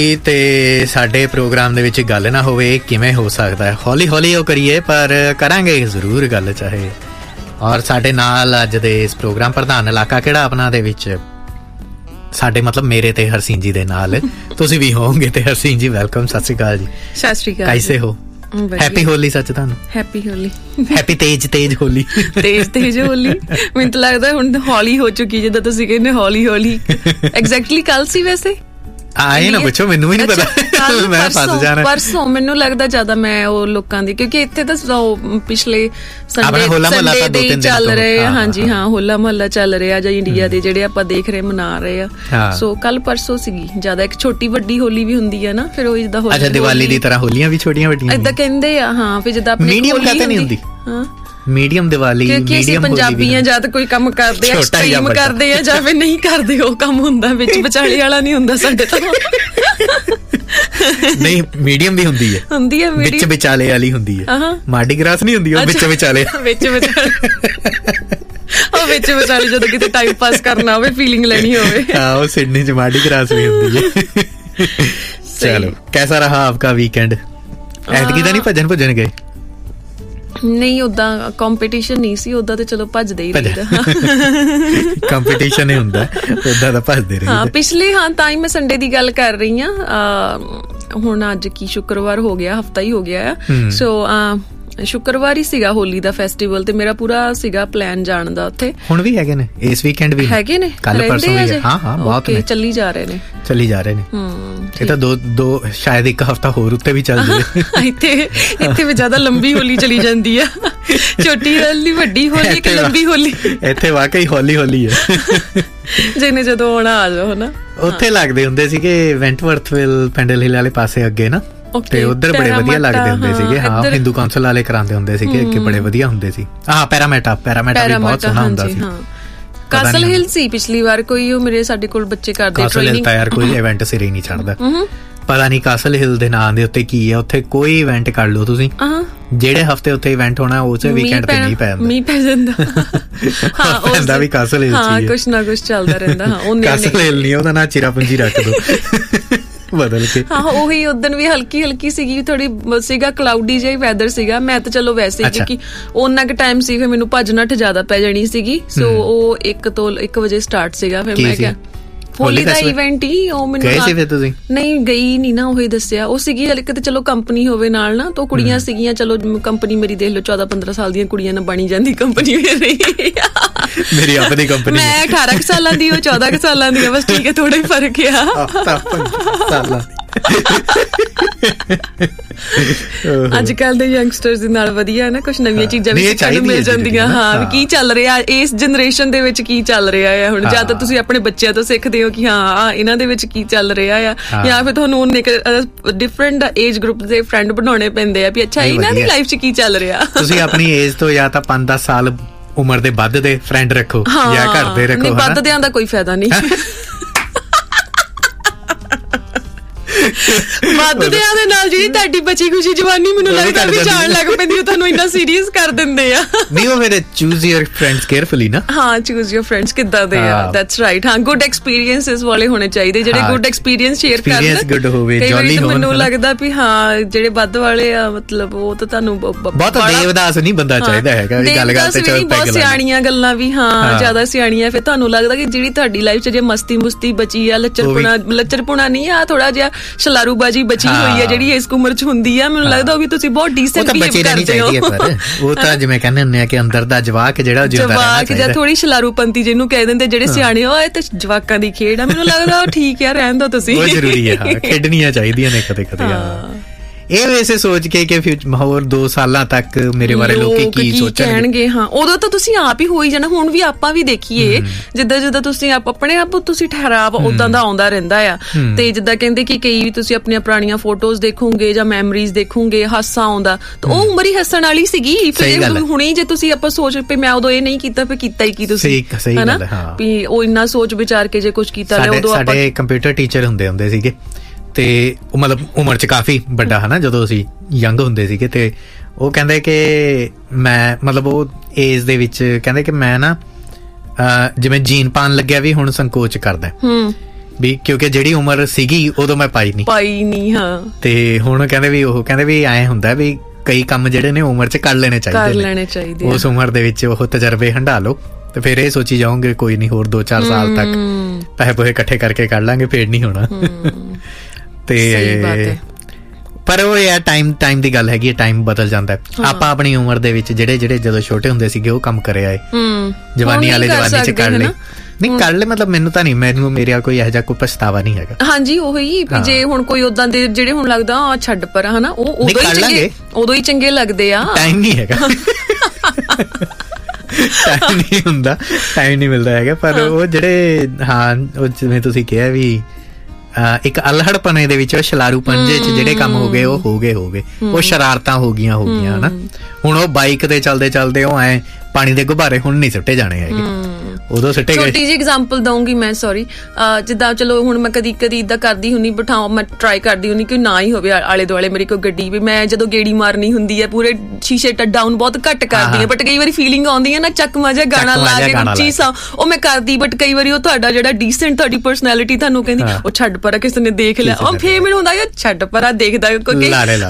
ਤੇ ਸਾਡੇ ਪ੍ਰੋਗਰਾਮ ਦੇ ਵਿੱਚ ਗੱਲ ਨਾ ਹੋਵੇ, ਕਿਵੇਂ ਹੋ ਸਕਦਾ ਹੈ? ਹੌਲੀ ਹੌਲੀ ਉਹ ਕਰੀਏ, ਪਰ ਕਰਾਂਗੇ ਜ਼ਰੂਰ ਗੱਲ ਚਾਹੇ। ਔਰ ਸਾਡੇ ਨਾਲ ਅੱਜ ਦੇ ਇਸ ਪ੍ਰੋਗਰਾਮ ਪ੍ਰਧਾਨ ਇਲਾਕਾ ਕਿਹੜਾ ਆਪਣਾ ਦੇ ਵਿੱਚ ਸਾਡੇ ਮਤਲਬ ਮੇਰੇ ਤੇ ਹਰਸੀਨ ਜੀ ਦੇ ਨਾਲ ਤੁਸੀਂ ਵੀ ਹੋਵੋਗੇ। ਤੇ ਹਰਸੀਨ ਜੀ ਵੈਲਕਮ, ਸਤਿ ਸ਼੍ਰੀ ਅਕਾਲ ਜੀ। ਸਤਿ ਸ਼੍ਰੀ ਅਕਾਲ। ਕੈਸੇ ਹੋ? ਹੈਪੀ ਹੋਲੀ। ਸੱਚ ਤੁਹਾਨੂੰ ਹੈਪੀ ਹੋਲੀ। ਹੈਪੀ ਤੇਜ ਹੋਲੀ। ਤੇਜ ਹੋਲੀ। ਮੈਨੂੰ ਤਾਂ ਲੱਗਦਾ ਹੁਣ ਹੌਲੀ ਹੋ ਚੁੱਕੀ, ਜਿੱਦਾਂ ਤੁਸੀਂ ਕਹਿੰਦੇ ਹੌਲੀ ਹੌਲੀ। ਐਗਜ਼ੈਕਟਲੀ ਕੱਲ ਸੀ ਵੈਸੇ? ਆਏ ਨਾ ਪੁੱਛੋ, ਮੈਨੂੰ ਵੀ ਨਹੀਂ ਪਤਾ, ਮੈਂ ਫਸ ਜਾਣਾ। ਪਰਸੋਂ ਮੈਨੂੰ ਲੱਗਦਾ ਜ਼ਿਆਦਾ ਮੈਂ ਉਹ ਲੋਕਾਂ ਦੀ, ਕਿਉਂਕਿ ਇੱਥੇ ਤਾਂ ਪਿਛਲੇ ਸੰਡੇ ਦੇ ਚੱਲ ਰਹੇ ਆ। ਹਾਂਜੀ ਹਾਂ, ਹੋਲਾ ਮਹੱਲਾ ਚੱਲ ਰਿਹਾ ਜਾਂ ਇੰਡੀਆ ਦੇ ਜਿਹੜੇ ਆਪਾਂ ਦੇਖ ਰਹੇ ਮਨਾ ਰਹੇ ਆ। ਸੋ ਕੱਲ ਪਰਸੋਂ ਸੀਗੀ ਜ਼ਿਆਦਾ। ਇੱਕ ਛੋਟੀ ਵੱਡੀ ਹੋਲੀ ਵੀ ਹੁੰਦੀ ਹੈ ਨਾ, ਫਿਰ ਉਹ ਜਿੱਦਾਂ ਅੱਛਾ ਦੀਵਾਲੀ ਦੀ ਤਰ੍ਹਾਂ ਹੋਲੀਆਂ ਵੀ ਛੋਟੀਆਂ ਵੱਡੀਆਂ ਏਦਾਂ ਕਹਿੰਦੇ ਆ। ਹਾਂ, ਫਿਰ ਜਿੱਦਾਂ ਆਪਣੀ ਹੁੰਦੀ ਹਾਂ ਮੀਡੀਅਮ ਦੀਵਾਲੀ, ਮੀਡੀਅਮ ਪੰਜਾਬੀਆਂ ਜਾਂ ਤਾਂ ਕੋਈ ਕੰਮ ਕਰਦੇ ਆ, ਐਕਸਟ੍ਰੀਮ ਕਰਦੇ ਆ, ਜਾਂ ਫਿਰ ਨਹੀਂ ਕਰਦੇ। ਉਹ ਕੰਮ ਹੁੰਦਾ ਵਿੱਚ ਵਿਚਾਲੇ ਵਾਲਾ ਨਹੀਂ ਹੁੰਦਾ ਸਾਡੇ ਤੋਂ। ਨਹੀਂ, ਮੀਡੀਅਮ ਵੀ ਹੁੰਦੀ ਹੈ, ਵਿੱਚ ਵਿਚਾਲੇ ਵਾਲੀ ਹੁੰਦੀ ਹੈ। ਮਾਰਡੀ ਗ੍ਰਾਸ ਨਹੀਂ ਹੁੰਦੀ, ਉਹ ਵਿੱਚ ਵਿਚਾਲੇ। ਉਹ ਵਿੱਚ ਵਿਚਾਲੇ ਜਦੋਂ ਕਿਤੇ ਟਾਈਮ ਪਾਸ ਕਰਨਾ ਹੋਵੇ, ਫੀਲਿੰਗ ਲੈਣੀ ਹੋਵੇ। ਹਾਂ, ਉਹ ਸਿਡਨੀ ਚ ਮਾਰਡੀ ਗ੍ਰਾਸ ਵੀ ਹੁੰਦੀ ਹੈ। ਚਲੋ, ਕੈਸਾ ਰਹਾ ਆਪਕਾ ਵੀਕਐਂਡ? ਐਤਕੀ ਤਾਂ ਨਹੀਂ ਭੱਜਣ ਗਏ? ਨਹੀਂ, ਓਦਾਂ ਕੰਪੀਟੀਸ਼ਨ ਨਹੀਂ ਸੀ। ਓਦਾਂ ਤੇ ਚਲੋ ਭੱਜਦੇ ਹੀ ਰਹੀਦਾ। ਕੰਪੀਟੀਸ਼ਨ ਹੀ ਹੁੰਦਾ, ਓਦਾਂ ਤਾਂ ਭੱਜਦੇ ਰਹੀਦਾ। ਹਾਂ, ਪਿਛਲੇ ਤਾਂ ਹੀ ਮੈਂ ਸੰਡੇ ਦੀ ਗੱਲ ਕਰ ਰਹੀ ਹਾਂ। ਹੁਣ ਅੱਜ ਕੀ ਸ਼ੁੱਕਰਵਾਰ ਹੋ ਗਿਆ, ਹਫਤਾ ਹੀ ਹੋ ਗਿਆ ਆ। ਸੋ ਸ਼ੁੱਕਰਵਾਰ ਹੀ ਸੀਗਾ ਹੋਲੀ ਦਾ ਫੈਸਟੀਵਲ, ਤੇ ਮੇਰਾ ਪੂਰਾ ਸੀਗਾ ਪਲਾਨ ਜਾਣ ਦਾ ਉੱਥੇ। ਹੁਣ ਵੀ ਹੈਗੇ ਨੇ, ਇਸ ਵੀਕਐਂਡ ਵੀ ਹੈਗੇ ਨੇ, ਕੱਲ ਪਰਸੋਂ ਵੀ। ਹਾਂ ਬਹੁਤ ਨੇ, ਚੱਲੀ ਜਾ ਰਹੇ ਨੇ। ਇਹ ਤਾਂ ਦੋ ਸ਼ਾਇਦ ਇੱਕ ਹਫਤਾ ਹੋਰ ਉੱਤੇ ਵੀ ਚੱਲ ਜਾਵੇ। ਇੱਥੇ ਵੀ ਜ਼ਿਆਦਾ ਲੰਬੀ ਹੋਲੀ ਚਲੀ ਜਾਂਦੀ ਆ। ਛੋਟੀ ਹੋਲੀ, ਵੱਡੀ ਹੋਲੀ, ਇੱਕ ਲੰਬੀ ਹੋਲੀ। ਇੱਥੇ ਵਾਕਈ ਹੌਲੀ ਹੌਲੀ ਹੈ। ਜਿਹਨੇ ਜਦੋਂ ਆਉਣਾ ਆ ਜਾਓ ਨਾ। ਉੱਥੇ ਲੱਗਦੇ ਹੁੰਦੇ ਸੀਗੇ ਵੈਂਟਵਰਥਵਿਲ, ਪੈਂਡਲ ਹਿੱਲ ਵਾਲੇ ਪਾਸੇ ਅੱਗੇ ਨਾ, ਤੇ ਉਧਰ ਬੜੇ ਵਧੀਆ ਲੱਗਦੇ ਹੁੰਦੇ ਸੀਗੇ। ਹਾਂ, ਹਿੰਦੂ ਕਾਉਂਸਲ ਵਾਲੇ ਕਰਾਉਂਦੇ ਹੁੰਦੇ ਸੀਗੇ ਅੱਗੇ, ਬੜੇ ਵਧੀਆ ਹੁੰਦੇ ਸੀ। ਹਾਂ, ਪੈਰਾਮੈਟਾ ਵੀ ਬਹੁਤ ਸੋਹਣਾ ਹੁੰਦਾ ਸੀ। ਕਾਸਲ ਹਿੱਲ ਸੀ ਪਿਛਲੀ ਵਾਰ। ਕੋਈ ਉਹ ਸਾਡੇ ਕੋਲ ਬੱਚੇ ਕਰਦੇ ਟ੍ਰੇਨਿੰਗ। ਯਾਰ ਕੋਈ ਇਵੈਂਟ ਸਿਰੇ ਨਹੀਂ ਚੜਦਾ। ਪਤਾ ਨਹੀਂ ਕਾਸਲ ਹਿੱਲ ਦੇ ਨਾਂ ਦੇ ਉੱਤੇ ਕੀ ਹੈ। ਉੱਥੇ ਕੋਈ ਇਵੈਂਟ ਕਰ ਲਓ ਤੁਸੀਂ, ਜਿਹੜੇ ਹਫਤੇ ਉੱਥੇ ਇਵੈਂਟ ਹੋਣਾ ਉਸੇ ਵੀਕਐਂਡ ਤੇ ਮੀਂਹ ਪੈ ਜਾਂਦਾ। ਹਾਂ, ਪੈਂਦਾ ਵੀ ਕਾਸਲ ਹਿੱਲ ਚ, ਕੁਛ ਨਾ ਕੁਛ ਚੱਲਦਾ ਰਹਿੰਦਾ। ਕਾਸਲ ਹਿੱਲ ਨਹੀਂ, ਉਹਦਾ ਨਾਂ ਚਿਰਾਪੁੰਜੀ ਰੱਖ ਦੋ ਬਦਲ ਕੇ। ਹਾਂ, ਉਹੀ ਉਦਣ ਵੀ ਹਲਕੀ ਸੀਗੀ, ਥੋੜੀ ਸੀਗਾ ਕਲਾਉਡੀ ਜਿਹਾ ਵੈਦਰ ਸੀਗਾ। ਮੈਂ ਤਾਂ ਚਲੋ ਵੈਸੇ, ਕਿਉਂਕਿ ਉਹਨਾਂ ਕੁ ਟਾਈਮ ਸੀ, ਫਿਰ ਮੈਨੂੰ ਭੱਜ ਨੱਠ ਜ਼ਿਆਦਾ ਪੈ ਜਾਣੀ ਸੀਗੀ। ਸੋ ਉਹ 1 ਵਜੇ ਸਟਾਰਟ ਸੀਗਾ। ਫਿਰ ਮੈਂ ਕਿਹਾ ਹੋਲੀ ਦਾ ਇਵੈਂਟ ਹੀ। ਉਹ ਮੈਨੂੰ ਨਹੀਂ ਗਈ ਨਹੀਂ ਨਾ, ਉਹੀ ਦੱਸਿਆ। ਉਹ ਸੀਗੀ ਕਿਤੇ ਚਲੋ ਕੰਪਨੀ ਹੋਵੇ ਨਾਲ ਨਾ, ਤਾਂ ਕੁੜੀਆਂ ਸੀਗੀਆਂ। ਚਲੋ ਕੰਪਨੀ ਮੇਰੀ ਦੇਖ ਲਓ, 14-15 ਸਾਲ ਦੀਆਂ ਕੁੜੀਆਂ ਨਾਲ ਬਣੀ ਜਾਂਦੀ ਕੰਪਨੀ ਮੇਰੀ ਆਪਣੀ ਕੰਪਨੀ। ਮੈਂ 18 ਸਾਲਾਂ ਦੀ, ਉਹ 14 ਸਾਲਾਂ ਦੀ। ਬਸ ਠੀਕ ਹੈ, ਥੋੜਾ ਹੀ ਫਰਕ ਆ। ਅੱਜ ਕੱਲ ਦੇ ਯੰਗਸਟਰਸ ਦੇ ਨਾਲ ਵਧੀਆ ਨਾ, ਕੁਛ ਨਵੀਆਂ ਚੀਜ਼ਾਂ ਵੀ ਸਿੱਖਣ ਨੂੰ ਮਿਲ ਜਾਂਦੀਆਂ। ਹਾਂ, ਕੀ ਚੱਲ ਰਿਹਾ ਇਸ ਜਨਰੇਸ਼ਨ ਦੇ ਵਿੱਚ, ਕੀ ਚੱਲ ਰਿਹਾ ਆ ਹੁਣ। ਜਾਂ ਤਾਂ ਤੁਸੀਂ ਆਪਣੇ ਬੱਚਿਆਂ ਤੋਂ ਸਿੱਖਦੇ ਹੋ ਕਿ ਹਾਂ ਇਹਨਾਂ ਦੇ ਵਿੱਚ ਕੀ ਚੱਲ ਰਿਹਾ ਆ, ਜਾਂ ਫਿਰ ਤੁਹਾਨੂੰ ਡਿਫਰੈਂਟ ਏਜ ਗਰੁੱਪ ਦੇ ਫਰੈਂਡ ਬਣਾਉਣੇ ਪੈਂਦੇ ਆ ਵੀ ਅੱਛਾ ਇਹਨਾਂ ਦੀ ਲਾਈਫ 'ਚ ਕੀ ਚੱਲ ਰਿਹਾ। ਤੁਸੀਂ ਆਪਣੀ ਏਜ ਤੋਂ ਜਾਂ ਤਾਂ 5-10 ਸਾਲ ਉਮਰ ਦੇ ਵੱਧ ਦੇ ਫਰੈਂਡ ਰੱਖੋ, ਜਾਂ ਘਰ ਦੇ ਰੱਖੋ। ਵੱਧਦਿਆਂ ਦਾ ਕੋਈ ਫਾਇਦਾ ਨਹੀਂ। ਵੱਧਦਿਆਂ ਦੇ ਨਾਲ ਜਿਹੜੀ ਤੁਹਾਡੀ ਬਚੀ ਖੁਸ਼ੀ ਜਵਾਨੀ, ਮੈਨੂੰ ਲੱਗਦਾ ਵੀ ਜਾਣ ਲੱਗ ਪੈਂਦੀ। ਉਹ ਤੁਹਾਨੂੰ ਇੰਨਾ ਸੀਰੀਅਸ ਕਰ ਦਿੰਦੇ ਆ। ਨਹੀਂ, ਉਹ ਮੇਰੇ ਚੂਜ਼ ਯਰ ਫਰੈਂਡਸ ਕੇਅਰਫੁਲੀ ਨਾ। ਹਾਂ, ਚੂਜ਼ ਯਰ ਫਰੈਂਡਸ ਕਿੱਦਾਂ ਦੇ ਆ। That's right. ਹਾਂ, ਗੁੱਡ ਐਕਸਪੀਰੀਐਂਸਸ ਵਾਲੇ ਹੋਣੇ ਚਾਹੀਦੇ, ਜਿਹੜੇ ਗੁੱਡ ਐਕਸਪੀਰੀਐਂਸ ਸ਼ੇਅਰ ਕਰਨ। ਗੁੱਡ ਹੋਵੇ, ਜੌਲੀ ਹੋਣ। ਮੈਨੂੰ ਲੱਗਦਾ ਵੀ ਹਾਂ, ਜਿਹੜੇ ਵੱਧ ਵਾਲੇ ਆ, ਮਤਲਬ ਉਹ ਤਾਂ ਤੁਹਾਨੂੰ ਬਹੁਤ ਦੇਵਦਾਸ ਨਹੀਂ ਬੰਦਾ ਚਾਹੀਦਾ ਹੈਗਾ। ਗੱਲ ਤੇ ਬਹੁਤ ਸਿਆਣੀਆਂ ਗੱਲਾਂ ਵੀ, ਹਾਂ ਜ਼ਿਆਦਾ ਸਿਆਣੀਆਂ। ਫਿਰ ਤੁਹਾਨੂੰ ਲੱਗਦਾ ਕਿ ਜਿਹੜੀ ਤੁਹਾਡੀ ਲਾਈਫ 'ਚ ਜੇ ਮਸਤੀ ਬਚੀ ਆ, ਲੱਚਰਪੁਣਾ ਨਹੀਂ ਆ, ਥੋੜਾ ਜਿਹਾ ਸ਼ਲਾਰੂਬਾਜੀ ਬਚੀ ਹੋਈ ਹੈ, ਜਿਹੜੀ ਇਸ ਉਮਰ 'ਚ ਹੁੰਦੀ ਆ, ਮੈਨੂੰ ਲੱਗਦਾ ਉਹ ਵੀ ਤੁਸੀਂ ਬਹੁਤ ਡੀਸੈਂਟ ਬਿਹੇਵ ਕਰਦੇ ਹੋ। ਉਹ ਤਾਂ ਜਿਵੇਂ ਕਹਿੰਦੇ ਹੁੰਦੇ ਆ ਕਿ ਅੰਦਰ ਦਾ ਜਵਾਕ ਜਿਹੜਾ ਜਵਾਕ ਜਾਂ ਥੋੜੀ ਸ਼ਲਾਰੂਪੰਤੀ ਜਿਹਨੂੰ ਕਹਿ ਦਿੰਦੇ ਜਿਹੜੇ ਸਿਆਣੇ ਹੋ, ਇਹ ਤੇ ਜਵਾਕਾਂ ਦੀ ਖੇਡ ਆ। ਮੈਨੂੰ ਲੱਗਦਾ ਉਹ ਠੀਕ ਆ, ਰਹਿਣ ਦੋ ਤੁਸੀਂ। ਬਹੁਤ ਜ਼ਰੂਰੀ ਹੈ, ਖੇਡਣੀਆਂ ਚਾਹੀਦੀਆਂ ਨੇ ਕਦੇ ਕਦੇ। ਇਹ ਵੈਸੇ ਸੋਚ ਕੇ ਕਿ ਹੋਰ 2 ਸਾਲਾਂ ਤੱਕ ਮੇਰੇ ਬਾਰੇ ਲੋਕੀ ਕੀ ਸੋਚਣਗੇ। ਹਾਂ, ਉਦੋਂ ਤਾਂ ਤੁਸੀਂ ਆਪ ਹੀ ਹੋਈ ਜਾਣਾ। ਹੁਣ ਵੀ ਆਪਾਂ ਵੀ ਦੇਖੀਏ, ਜਿੱਦਾਂ ਤੁਸੀਂ ਆਪਣੇ ਆਪ ਤੁਸੀਂ ਠਹਿਰਾਵ ਉਦਾਂ ਦਾ ਆਉਂਦਾ ਰਹਿੰਦਾ ਆ। ਤੇ ਜਿੱਦਾਂ ਕਹਿੰਦੇ ਕਿ ਕਈ ਵੀ ਤੁਸੀਂ ਆਪਣੀਆਂ ਪੁਰਾਣੀਆਂ ਫੋਟੋਜ਼ ਦੇਖੋਗੇ ਜਾਂ ਮੈਮਰੀਜ਼ ਦੇਖੋਗੇ, ਹਾਸਾ ਆਉਂਦਾ। ਤਾਂ ਉਹ ਉਮਰ ਹੀ ਹੱਸਣ ਵਾਲੀ ਸੀਗੀ। ਫਿਰ ਹੁਣੇ ਜੇ ਤੁਸੀਂ ਆਪਾਂ ਸੋਚ ਪਏ ਮੈਂ ਉਦੋਂ ਇਹ ਨਹੀਂ ਕੀਤਾ, ਫਿਰ ਕੀਤਾ ਹੀ ਕੀ ਤੁਸੀਂ, ਹਨਾ ਵੀ ਉਹ ਇੰਨਾ ਸੋਚ ਵਿਚਾਰ ਕੇ ਜੇ ਕੁਛ ਕੀਤਾ। ਉਦੋਂ ਸਾਡੇ ਕੰਪਿਊਟਰ ਟੀਚਰ ਹੁੰਦੇ ਸੀਗੇ, ਤੇ ਉਹ ਮਤਲਬ ਉਮਰ 'ਚ ਕਾਫੀ ਵੱਡਾ ਹਨਾ, ਜਦੋਂ ਅਸੀਂ ਯੰਗ ਹੁੰਦੇ ਸੀਗੇ। ਤੇ ਉਹ ਕਹਿੰਦੇ ਕਿ ਮੈਂ ਮਤਲਬ ਉਹ ਏਜ ਦੇ ਵਿੱਚ ਕਹਿੰਦੇ ਕਿ ਮੈਂ ਨਾ ਜਿਵੇਂ ਜੀਨ ਪਾਉਣ ਲੱਗਿਆ ਵੀ ਹੁਣ ਸੰਕੋਚ ਕਰਦਾ ਵੀ ਕਿਉਂਕਿ ਜਿਹੜੀ ਉਮਰ ਸੀਗੀ ਉਦੋਂ ਮੈਂ ਪਾਈ ਨਹੀਂ। ਹਾਂ ਤੇ ਹੁਣ ਕਹਿੰਦੇ ਵੀ ਐਂ ਹੁੰਦਾ ਵੀ ਕਈ ਕੰਮ ਜਿਹੜੇ ਨੇ ਉਮਰ 'ਚ ਕਰ ਲੈਣੇ ਚਾਹੀਦੇ ਉਸ ਉਮਰ ਦੇ ਵਿੱਚ ਉਹ ਤਜਰਬੇ ਹੰਢਾ ਲਓ ਤੇ ਫਿਰ ਇਹ ਸੋਚੀ ਜਾਓਗੇ ਕੋਈ ਨਹੀਂ ਹੋਰ 2-4 ਸਾਲ ਤੱਕ ਪੈਸੇ ਪੂਸੇ ਇਕੱਠੇ ਕਰਕੇ ਕੱਢ ਲਾਂਗੇ, ਫੇਰ ਨਹੀਂ ਹੋਣਾ। ਤੇ ਪਰ ਉਹ ਯਾਰ ਟਾਈਮ ਦੀ ਗੱਲ ਹੈਗੀ ਹੈ, ਟਾਈਮ ਬਦਲ ਜਾਂਦਾ। ਆਪਾਂ ਆਪਣੀ ਉਮਰ ਦੇ ਵਿੱਚ ਜਿਹੜੇ ਜਦੋਂ ਛੋਟੇ ਹੁੰਦੇ ਸੀਗੇ ਉਹ ਕੰਮ ਕਰੇ ਆਏ, ਜਵਾਨੀ ਵਾਲੇ ਜਵਾਨੀ 'ਚ ਕਰ ਲਏ। ਨਹੀਂ ਕਰ ਲੈ ਮਤਲਬ ਮੈਨੂੰ ਤਾਂ ਨਹੀਂ, ਮੇਰਾ ਕੋਈ ਇਹੋ ਜਿਹਾ ਕੋਈ ਪਛਤਾਵਾ ਨਹੀਂ ਹੈਗਾ। ਹਾਂਜੀ ਉਹੀ ਜੇ ਹੁਣ ਕੋਈ ਉਦਾਂ ਦੇ ਜਿਹੜੇ ਹੁਣ ਲੱਗਦਾ ਛੱਡ ਪਰ ਹਨਾ, ਉਹ ਉਦੋਂ ਹੀ ਚੰਗੇ ਲੱਗਦੇ ਆ। ਟਾਈਮ ਨਹੀਂ ਹੈਗਾ, ਟਾਈਮ ਨਹੀਂ ਹੁੰਦਾ, ਟਾਈਮ ਨਹੀਂ ਮਿਲਦਾ ਹੈਗਾ। ਪਰ ਉਹ ਜਿਹੜੇ ਉਹ ਜਿਵੇਂ ਤੁਸੀਂ ਕਿਹਾ ਵੀ ਇੱਕ ਅਲਹੜਪਣੇ ਦੇ ਵਿੱਚ ਸ਼ਲਾਰੂਪਨ ਚ ਜਿਹੜੇ ਕੰਮ ਹੋ ਗਏ ਉਹ ਹੋ ਗਏ ਉਹ ਸ਼ਰਾਰਤਾਂ ਹੋ ਗਈਆਂ ਹਨਾ। ਹੁਣ ਉਹ ਬਾਈਕ ਤੇ ਚਲਦੇ ਉਹ ਐ ਪਾਣੀ ਦੇ ਗੁਬਾਰੇ ਹੁਣ ਨਹੀਂ ਸੁੱਟੇ ਜਾਣੇ ਹੈਗੇ, ਉਦੋਂ ਸੁੱਟੇ ਗਏ। ਛੋਟੀ ਜਿਹੀ ਐਗਜ਼ਾਮਪਲ ਦਊਂਗੀ ਮੈਂ, ਸੌਰੀ, ਜਿੱਦਾਂ ਚਲੋ ਹੁਣ ਮੈਂ ਕਦੀ ਇਦਾਂ ਕਰਦੀ ਹੁੰਦੀ, ਬਿਠਾਓ ਮੈਂ ਟਰਾਈ ਕਰਦੀ ਹੁੰਦੀ ਕਿ ਨਾ ਹੀ ਹੋਵੇ ਆਲੇ ਦੁਆਲੇ ਮੇਰੀ ਕੋਈ ਗੱਡੀ ਵੀ। ਮੈਂ ਜਦੋਂ ਗੇੜੀ ਮਾਰਨੀ ਹੁੰਦੀ ਹੈ ਪੂਰੇ ਸ਼ੀਸ਼ੇ ਡਾਊਨ ਬਹੁਤ ਘੱਟ ਕਰਦੀ ਹਾਂ, ਬਟ ਕਈ ਵਾਰੀ ਫੀਲਿੰਗ ਆਉਂਦੀ ਹੈ ਨਾ ਚੱਕਮਾ ਜਿਹਾ ਗਾਣਾ ਲਾ ਕੇ ਉੱਚੀ ਸਾਂ, ਉਹ ਮੈਂ ਕਰਦੀ। ਬਟ ਕਈ ਵਾਰੀ ਉਹ ਤੁਹਾਡਾ ਜਿਹੜਾ ਡੀਸੈਂਟ ਤੁਹਾਡੀ ਪਰਸਨੈਲਿਟੀ ਤੁਹਾਨੂੰ ਕਹਿੰਦੀ ਉਹ ਛੱਡ ਪਰਾ, ਕਿਸੇ ਨੇ ਦੇਖ ਲਿਆ, ਉਹ ਫੇਰ ਮੈਨੂੰ ਹੁੰਦਾ ਯਾਰ ਛੱਡ ਪਰਾ, ਦੇਖਦਾ ਕੋਈ।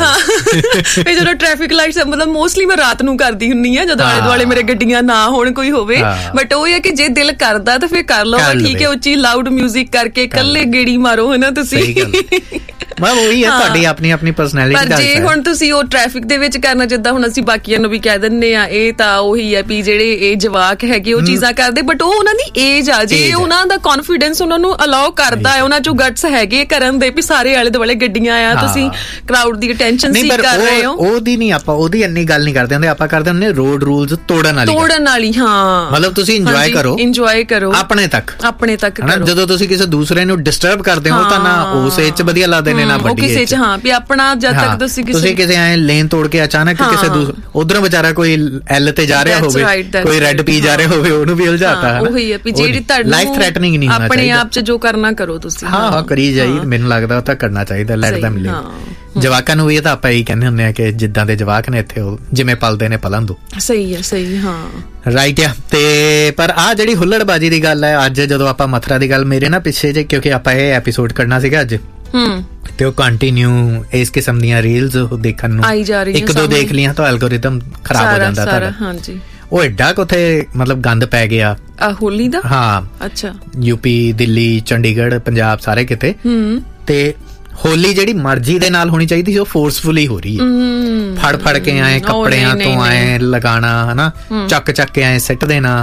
ਇਹ ਜਦੋਂ ਟ੍ਰੈਫਿਕ ਲਾਈਟਸ ਮਤਲਬ ਮੋਸਟਲੀ ਮੈਂ ਰਾਤ ਨੂੰ ਕਰਦੀ ਹੁੰਦੀ ਆ ਜਦੋਂ ਆਲੇ ਦੁਆਲੇ ਮੇਰੇ ਗੱਡੀਆਂ ਨਾ ਹੋਣ ਕੋਈ ਹੋਵੇ। ਬਟ ਉਹ ਹੈ ਕਿ ਜੇ ਦਿਲ ਕਰਦਾ ਤਾਂ ਫਿਰ ਕਰ ਲਓ, ਠੀਕ ਹੈ, ਉੱਚੀ ਲਾਊਡ ਮਿਊਜ਼ਿਕ ਕਰਕੇ ਇਕੱਲੇ ਗੇੜੀ ਮਾਰੋ ਹਨਾ ਤੁਸੀਂ। ਮੈਂ ਉਹੀ ਹੈ ਤੁਹਾਡੀ ਆਪਣੀ ਪਰਸਨੈਲਿਟੀ। ਪਰ ਜੇ ਹੁਣ ਤੁਸੀਂ ਉਹ ਟ੍ਰੈਫਿਕ ਦੇ ਵਿੱਚ ਕਰਨਾ, ਜਿੱਦਾਂ ਹੁਣ ਅਸੀਂ ਬਾਕੀਆਂ ਨੂੰ ਵੀ ਕਹਿ ਦਿੰਦੇ ਆ, ਇਹ ਤਾਂ ਉਹੀ ਹੈ ਵੀ ਜਿਹੜੇ ਇਹ ਜਵਾਕ ਹੈਗੇ ਉਹ ਚੀਜ਼ਾਂ ਕਰਦੇ, ਬਟ ਉਹ ਉਹਨਾਂ ਦੀ ਏਜ ਆ, ਜੇ ਉਹਨਾਂ ਦਾ ਕੌਨਫੀਡੈਂਸ ਉਹਨਾਂ ਨੂੰ ਅਲਾਓ ਕਰਦਾ ਹੈ, ਉਹਨਾਂ ਚੋਂ ਗੱਟਸ ਹੈਗੇ ਕਰਨ ਦੇ ਵੀ ਸਾਰੇ ਆਲੇ ਦੁਆਲੇ ਗੱਡੀਆਂ ਆ, ਤੁਸੀਂ ਕਰਾਊਡ ਦੀ ਅਟੈਂਸ਼ਨ ਸੀਕ ਕਰ ਰਹੇ ਹੋ। ਉਹਦੀ ਨਹੀਂ, ਆਪਾਂ ਉਹਦੀ ਇੰਨੀ ਗੱਲ ਨਹੀਂ ਕਰਦੇ ਹੁੰਦੇ, ਆਪਾਂ ਕਰਦੇ ਹੁੰਦੇ ਰੋਡ ਰੂਲਸ ਤੋੜਨ ਵਾਲੀ। ਹਾਂ ਮਤਲਬ ਤੁਸੀਂ ਇੰਜੋਏ ਕਰੋ ਆਪਣੇ ਤੱਕ ਜਦੋਂ ਤੁਸੀਂ ਕਿਸੇ ਦੂਸਰੇ ਨੂੰ ਡਿਸਟਰਬ ਕਰਦੇ ਹੋ ਤਾਂ ਨਾ ਉਸ ਏਜ 'ਚ ਵਧੀਆ ਲੱਗਦੇ ਨੇ, ਨਾ ਵੱਡੀ ਏਜ 'ਚ। ਹਾਂ ਵੀ ਆਪਣਾ ਜਦ ਤੱਕ ਤੁਸੀਂ ਕਿਸੇ ਐ ਲੇਨ ਤੋੜ ਕੇ ਅਚਾਨਕ ਕਿਸੇ ਉਧਰੋਂ ਵਿਚਾਰਾ ਕੋਈ ਐਲ ਤੇ ਜਾ ਰਿਹਾ ਹੋਵੇ, ਕੋਈ ਰੈੱਡ ਪੀ ਜਾ ਰਿਹਾ ਹੋਵੇ, ਉਹਨੂੰ ਵੀ ਉਲਝਾਤਾ। ਉਹੀ ਹੈ ਵੀ ਜਿਹੜੀ ਤੁਹਾਡੀ ਲਾਈਫ ਥ੍ਰੈਟਨਿੰਗ ਨਹੀਂ ਹੋਣਾ ਚਾਹੀਦਾ, ਆਪਣੇ ਆਪ 'ਚ ਜੋ ਕਰਨਾ ਕਰੋ ਤੁਸੀਂ। ਹਾਂ ਕਰੀ ਜਾਈ, ਮੈਨੂੰ ਲੱਗਦਾ ਉਹ ਤਾਂ ਕਰਨਾ ਚਾਹੀਦਾ, ਲੈਟ ਦੈਮ ਲਿਵ। ਜਵਾਕਾਂ ਨੂੰ ਵੀ ਇਹ ਤਾਂ ਆਪਾਂ ਇਹੀ ਕਹਿੰਦੇ ਹੁੰਦੇ ਆ ਕਿ ਜਿੱਦਾਂ ਦੇ ਜਵਾਕ ਨੇ ਇੱਥੇ ਉਹ ਜਿਵੇਂ ਪਲਦੇ ਨੇ ਪਲਣ ਦੋ। ਸਹੀ ਹੈ, ਸਹੀ, ਹਾਂ ਰਾਈਟ ਆ। ਤੇ ਪਰ ਆਹ ਜਿਹੜੀ ਹੁੱਲੜਬਾਜੀ ਦੀ ਗੱਲ ਹੈ, ਅੱਜ ਜਦੋਂ ਆਪਾਂ ਮਥੁਰਾ ਦੀ ਗੱਲ, ਮੇਰੇ ਨਾ ਪਿੱਛੇ ਜੇ ਕਿਉਂਕਿ ਆਪਾਂ ਇਹ ਐਪੀਸੋਡ ਕਰਨਾ ਸੀਗਾ ਅੱਜ, ਤੇ ਉਹ ਕੰਟੀਨਿਊ ਇਸ ਕਿਸਮ ਦੀਆਂ ਰੀਲਸ ਦੇਖਣ ਨੂੰ ਆਈ ਜਾ ਰਹੀਆਂ, ਇੱਕ ਦੋ ਦੇਖ ਲੀਆਂ ਤਾਂ ਐਲਗੋਰਿਥਮ ਖਰਾਬ ਹੋ ਜਾਂਦਾ ਤੁਹਾਡਾ। ਹਾਂਜੀ ਉਹ ਐਡਾ ਕੁ ਉੱਥੇ ਮਤਲਬ ਗੰਦ ਪੈ ਗਿਆ ਹੋਲੀ ਦਾ। ਹਾਂ ਅੱਛਾ, ਯੂਪੀ, ਦਿੱਲੀ, ਚੰਡੀਗੜ੍ਹ, ਪੰਜਾਬ, ਸਾਰੇ ਕਿਤੇ। ਤੇ ਹੋਲੀ ਜਿਹੜੀ ਮਰਜ਼ੀ ਦੇ ਨਾਲ ਹੋਣੀ ਚਾਹੀਦੀ ਸੀ, ਉਹ ਫੋਰਸਫੁਲੀ ਹੋ ਰਹੀ ਹੈ। ਫੜ ਕੇ ਆਏ ਕੱਪੜਿਆਂ ਤੋਂ ਆਏ ਲਗਾਣਾ ਹਨਾ, ਚੱਕ ਕੇ ਆਏ ਸਿੱਟ ਦੇਣਾ